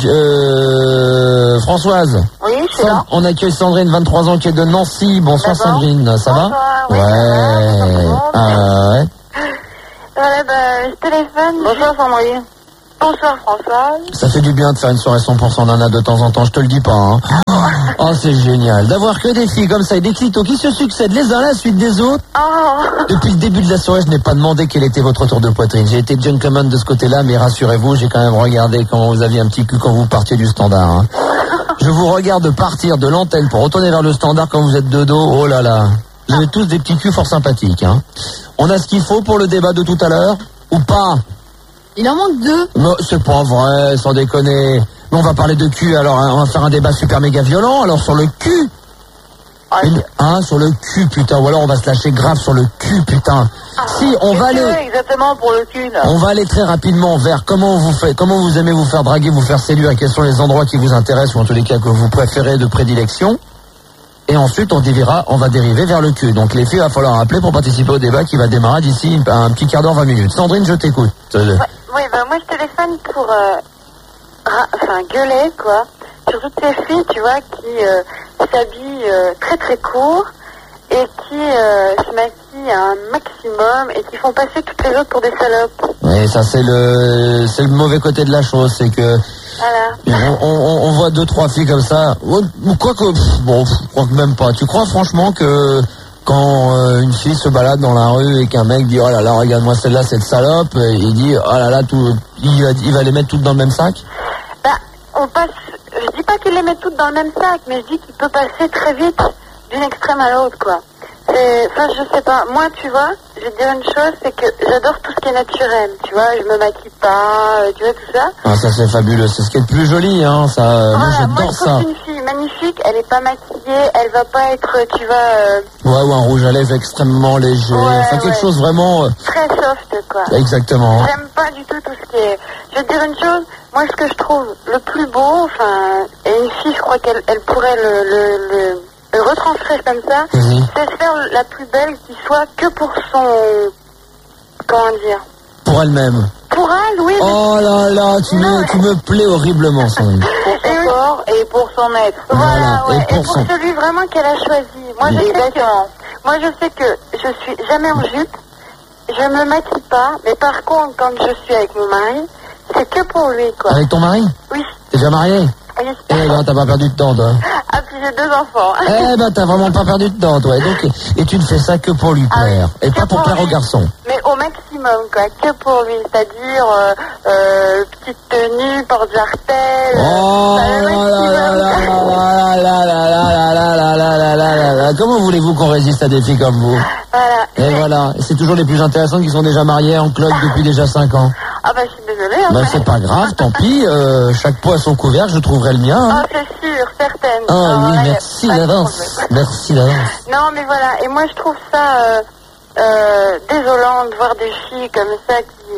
euh, Françoise. Oui, je suis là. On accueille Sandrine, vingt-trois ans, qui est de Nancy. Bonsoir, Sandrine, ça Bonsoir, va? oui, Ouais. Ça va, Ah, ouais. Voilà, bah, je téléphone. Bonsoir, Sandrine. Bonsoir, Françoise. Ça fait du bien de faire une soirée cent pour cent nana de temps en temps, je te le dis pas, hein. Oh, c'est génial. D'avoir que des filles comme ça et des clitos qui se succèdent les uns à la suite des autres. Oh. Depuis le début de la soirée, je n'ai pas demandé quel était votre tour de poitrine. J'ai été gentleman de ce côté-là, mais rassurez-vous, j'ai quand même regardé comment vous aviez un petit cul quand vous partiez du standard, hein. Je vous regarde partir de l'antenne pour retourner vers le standard quand vous êtes de dos. Oh là là. Vous avez tous des petits culs fort sympathiques, hein. On a ce qu'il faut pour le débat de tout à l'heure, ou pas? Il en manque deux. Non, c'est pas vrai, sans déconner. Mais on va parler de cul, alors hein, on va faire un débat super méga violent, alors sur le cul. Une, hein, sur le cul, putain, ou alors on va se lâcher grave sur le cul, putain. Ah, si, on va aller... exactement pour le cul, là. On va aller très rapidement vers comment vous faites, comment vous aimez vous faire draguer, vous faire séduire, et quels sont les endroits qui vous intéressent, ou en tous les cas que vous préférez de prédilection. Et ensuite, on dérivera, on va dériver vers le cul. Donc les filles, il va falloir appeler pour participer au débat qui va démarrer d'ici un petit quart d'heure, vingt minutes. Sandrine, je t'écoute. Ouais, oui, bah moi je téléphone pour, euh, ra- enfin, gueuler, quoi. Sur toutes ces filles, tu vois, qui euh, s'habillent euh, très très court et qui euh, se maquillent un maximum et qui font passer toutes les autres pour des salopes. Oui, ça c'est le, c'est le mauvais côté de la chose, c'est que... Voilà. On, on, on voit deux, trois filles comme ça. Quoi que, pff, bon, je crois que même pas. Tu crois franchement que quand euh, une fille se balade dans la rue et qu'un mec dit oh là là, regarde-moi celle-là, cette salope, il dit oh là là, tout, il va, il va les mettre toutes dans le même sac? Bah, on passe. Je dis pas qu'il les met toutes dans le même sac, mais je dis qu'il peut passer très vite d'une extrême à l'autre, quoi. C'est, enfin, je sais pas. Moi, tu vois, je vais te dire une chose, c'est que j'adore tout ce qui est naturel. Tu vois, je me maquille pas, euh, tu vois, tout ça. Ah, ça c'est fabuleux. C'est ce qui est le plus joli, hein. Ça, voilà, moi j'adore moi, je ça. trouve qu'une fille magnifique, elle est pas maquillée, elle va pas être, tu vois. Euh... Ouais, ou un rouge à lèvres extrêmement léger. Ouais, enfin, quelque ouais. chose vraiment. Euh... Très soft, quoi. Exactement. J'aime pas du tout tout ce qui est. Je vais te dire une chose. Moi, ce que je trouve le plus beau, enfin, et une fille, je crois qu'elle, elle pourrait le, le, le le retranscrire comme ça, mmh. c'est se faire la plus belle qui soit que pour son... Comment dire? Pour elle-même. Pour elle, oui. Oh là là, tu, me, tu me plais horriblement, Sandrine. Pour son corps et pour son maître. Voilà, voilà, ouais. Et pour, et pour son... celui vraiment qu'elle a choisi. Moi, je sais que, moi, je sais que je suis jamais en jupe, je me maquille pas, mais par contre, quand je suis avec mon mari, c'est que pour lui, quoi. Avec ton mari? Oui. T'es déjà marié? Oui. Eh ben, t'as pas perdu de temps, toi. Ah, puis j'ai deux enfants. Eh ben, t'as vraiment pas perdu de temps, toi. Et donc, et tu ne fais ça que pour lui plaire. Ah, et pas pour plaire aux garçons. Mais au maximum, quoi. Que pour lui. C'est-à-dire, euh, euh, petite tenue, porte-jartel. Oh là là là là là là là là là là là là. Comment voulez-vous qu'on résiste à des filles comme vous? Voilà. Et mais... voilà. Et c'est toujours les plus intéressantes qui sont déjà mariées en cloque depuis déjà cinq ans. Ah bah, je suis désolée. Hein, bah, c'est pas grave, tant pis. Euh, chaque pot à son couvert, je trouverai le mien. Hein. Ah, c'est sûr, certaine. Ah Alors, oui, là, merci d'avance. Merci d'avance. Non, mais voilà. Et moi, je trouve ça euh, euh, désolant de voir des filles comme ça qui...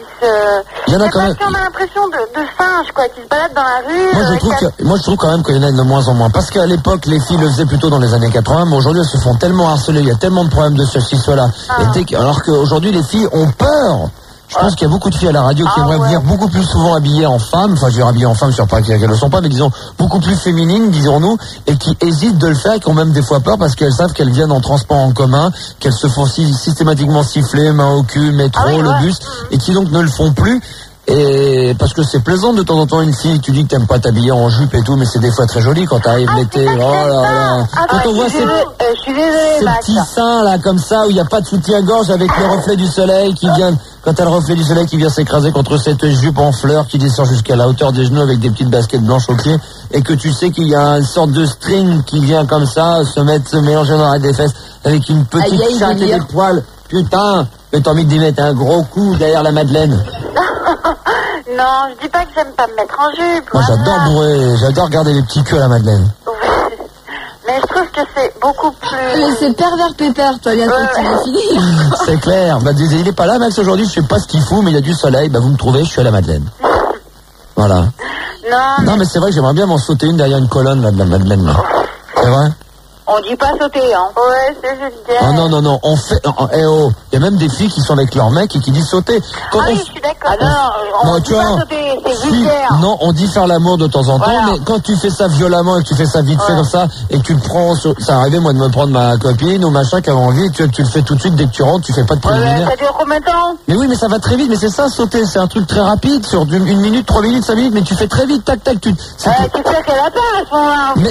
Il y en a quand même. On a l'impression de, de singes, quoi, qui se baladent dans la rue. Moi, je trouve que, moi, je trouve quand même qu'il y en a de moins en moins. Parce qu'à l'époque, les filles le faisaient plutôt dans les années quatre-vingts, mais aujourd'hui, elles se font tellement harceler. Il y a tellement de problèmes de ceci, cela. Ah. Et dès, alors qu'aujourd'hui, les filles ont peur. Je pense qu'il y a beaucoup de filles à la radio qui ah, aimeraient ouais. venir beaucoup plus souvent habillées en femmes, enfin je veux dire habillées en femmes, sur pas qu'elles ne le sont pas, mais disons beaucoup plus féminines, disons-nous, et qui hésitent de le faire et qui ont même des fois peur parce qu'elles savent qu'elles viennent en transport en commun, qu'elles se font si, systématiquement siffler, main au cul, métro, ah oui, le ouais. bus, et qui donc ne le font plus. Et parce que c'est plaisant de temps en temps une fille, tu dis que t'aimes pas t'habiller en jupe et tout, mais c'est des fois très joli quand t'arrives ah, l'été. Oh là là. Ah, quand bah, on voit ces, euh, ces petits seins là comme ça où il n'y a pas de soutien-gorge avec le reflet du soleil qui vient quand t'as le reflet du soleil qui vient s'écraser contre cette jupe en fleurs qui descend jusqu'à la hauteur des genoux avec des petites baskets blanches aux pieds, et que tu sais qu'il y a une sorte de string qui vient comme ça se mettre, se mélanger dans l'arrêt des fesses avec une petite Aïe, aïe, chatte et délire. des poils. Putain, mais t'as envie d'y mettre un gros coup derrière la Madeleine. Non, je dis pas que j'aime pas me mettre en jupe. Moi, voilà. j'adore bourrer, j'adore regarder les petits culs à la Madeleine. Mais je trouve que c'est beaucoup plus... Mais c'est pervers pépère, toi, bientôt, tu l'as fini. C'est clair. Bah, il est pas là, Max, aujourd'hui. Je sais pas ce qu'il fout, mais il y a du soleil. Bah, vous me trouvez, je suis à la Madeleine. Voilà. Non, Non, mais c'est vrai que j'aimerais bien m'en sauter une derrière une colonne, là, de la Madeleine, là. C'est vrai? on dit pas sauter, hein. Ouais, c'est vulgaire. Ah non, non, non, on fait... Oh, eh oh, il y a même des filles qui sont avec leur mec et qui disent sauter. Quand Ah on... oui, je suis d'accord. Ah non, on Non, dit tu pas vois, sauter, c'est si, vulgaire. non, on dit faire l'amour de temps en temps, Voilà. mais quand tu fais ça violemment et que tu fais ça vite fait comme ça, et que tu le prends, sur... ça arrivait moi de me prendre ma copine ou machin qui avait envie, tu, tu le fais tout de suite dès que tu rentres, tu fais pas de Ouais, préliminaire. ça dure combien de temps? Mais oui, mais ça va très vite, mais c'est ça, sauter, c'est un truc très rapide, sur une, une minute, trois minutes, cinq minutes, mais tu fais très vite, tac, tac, tu... Euh, tu fais qu'elle a pas à ce moment-là. Mais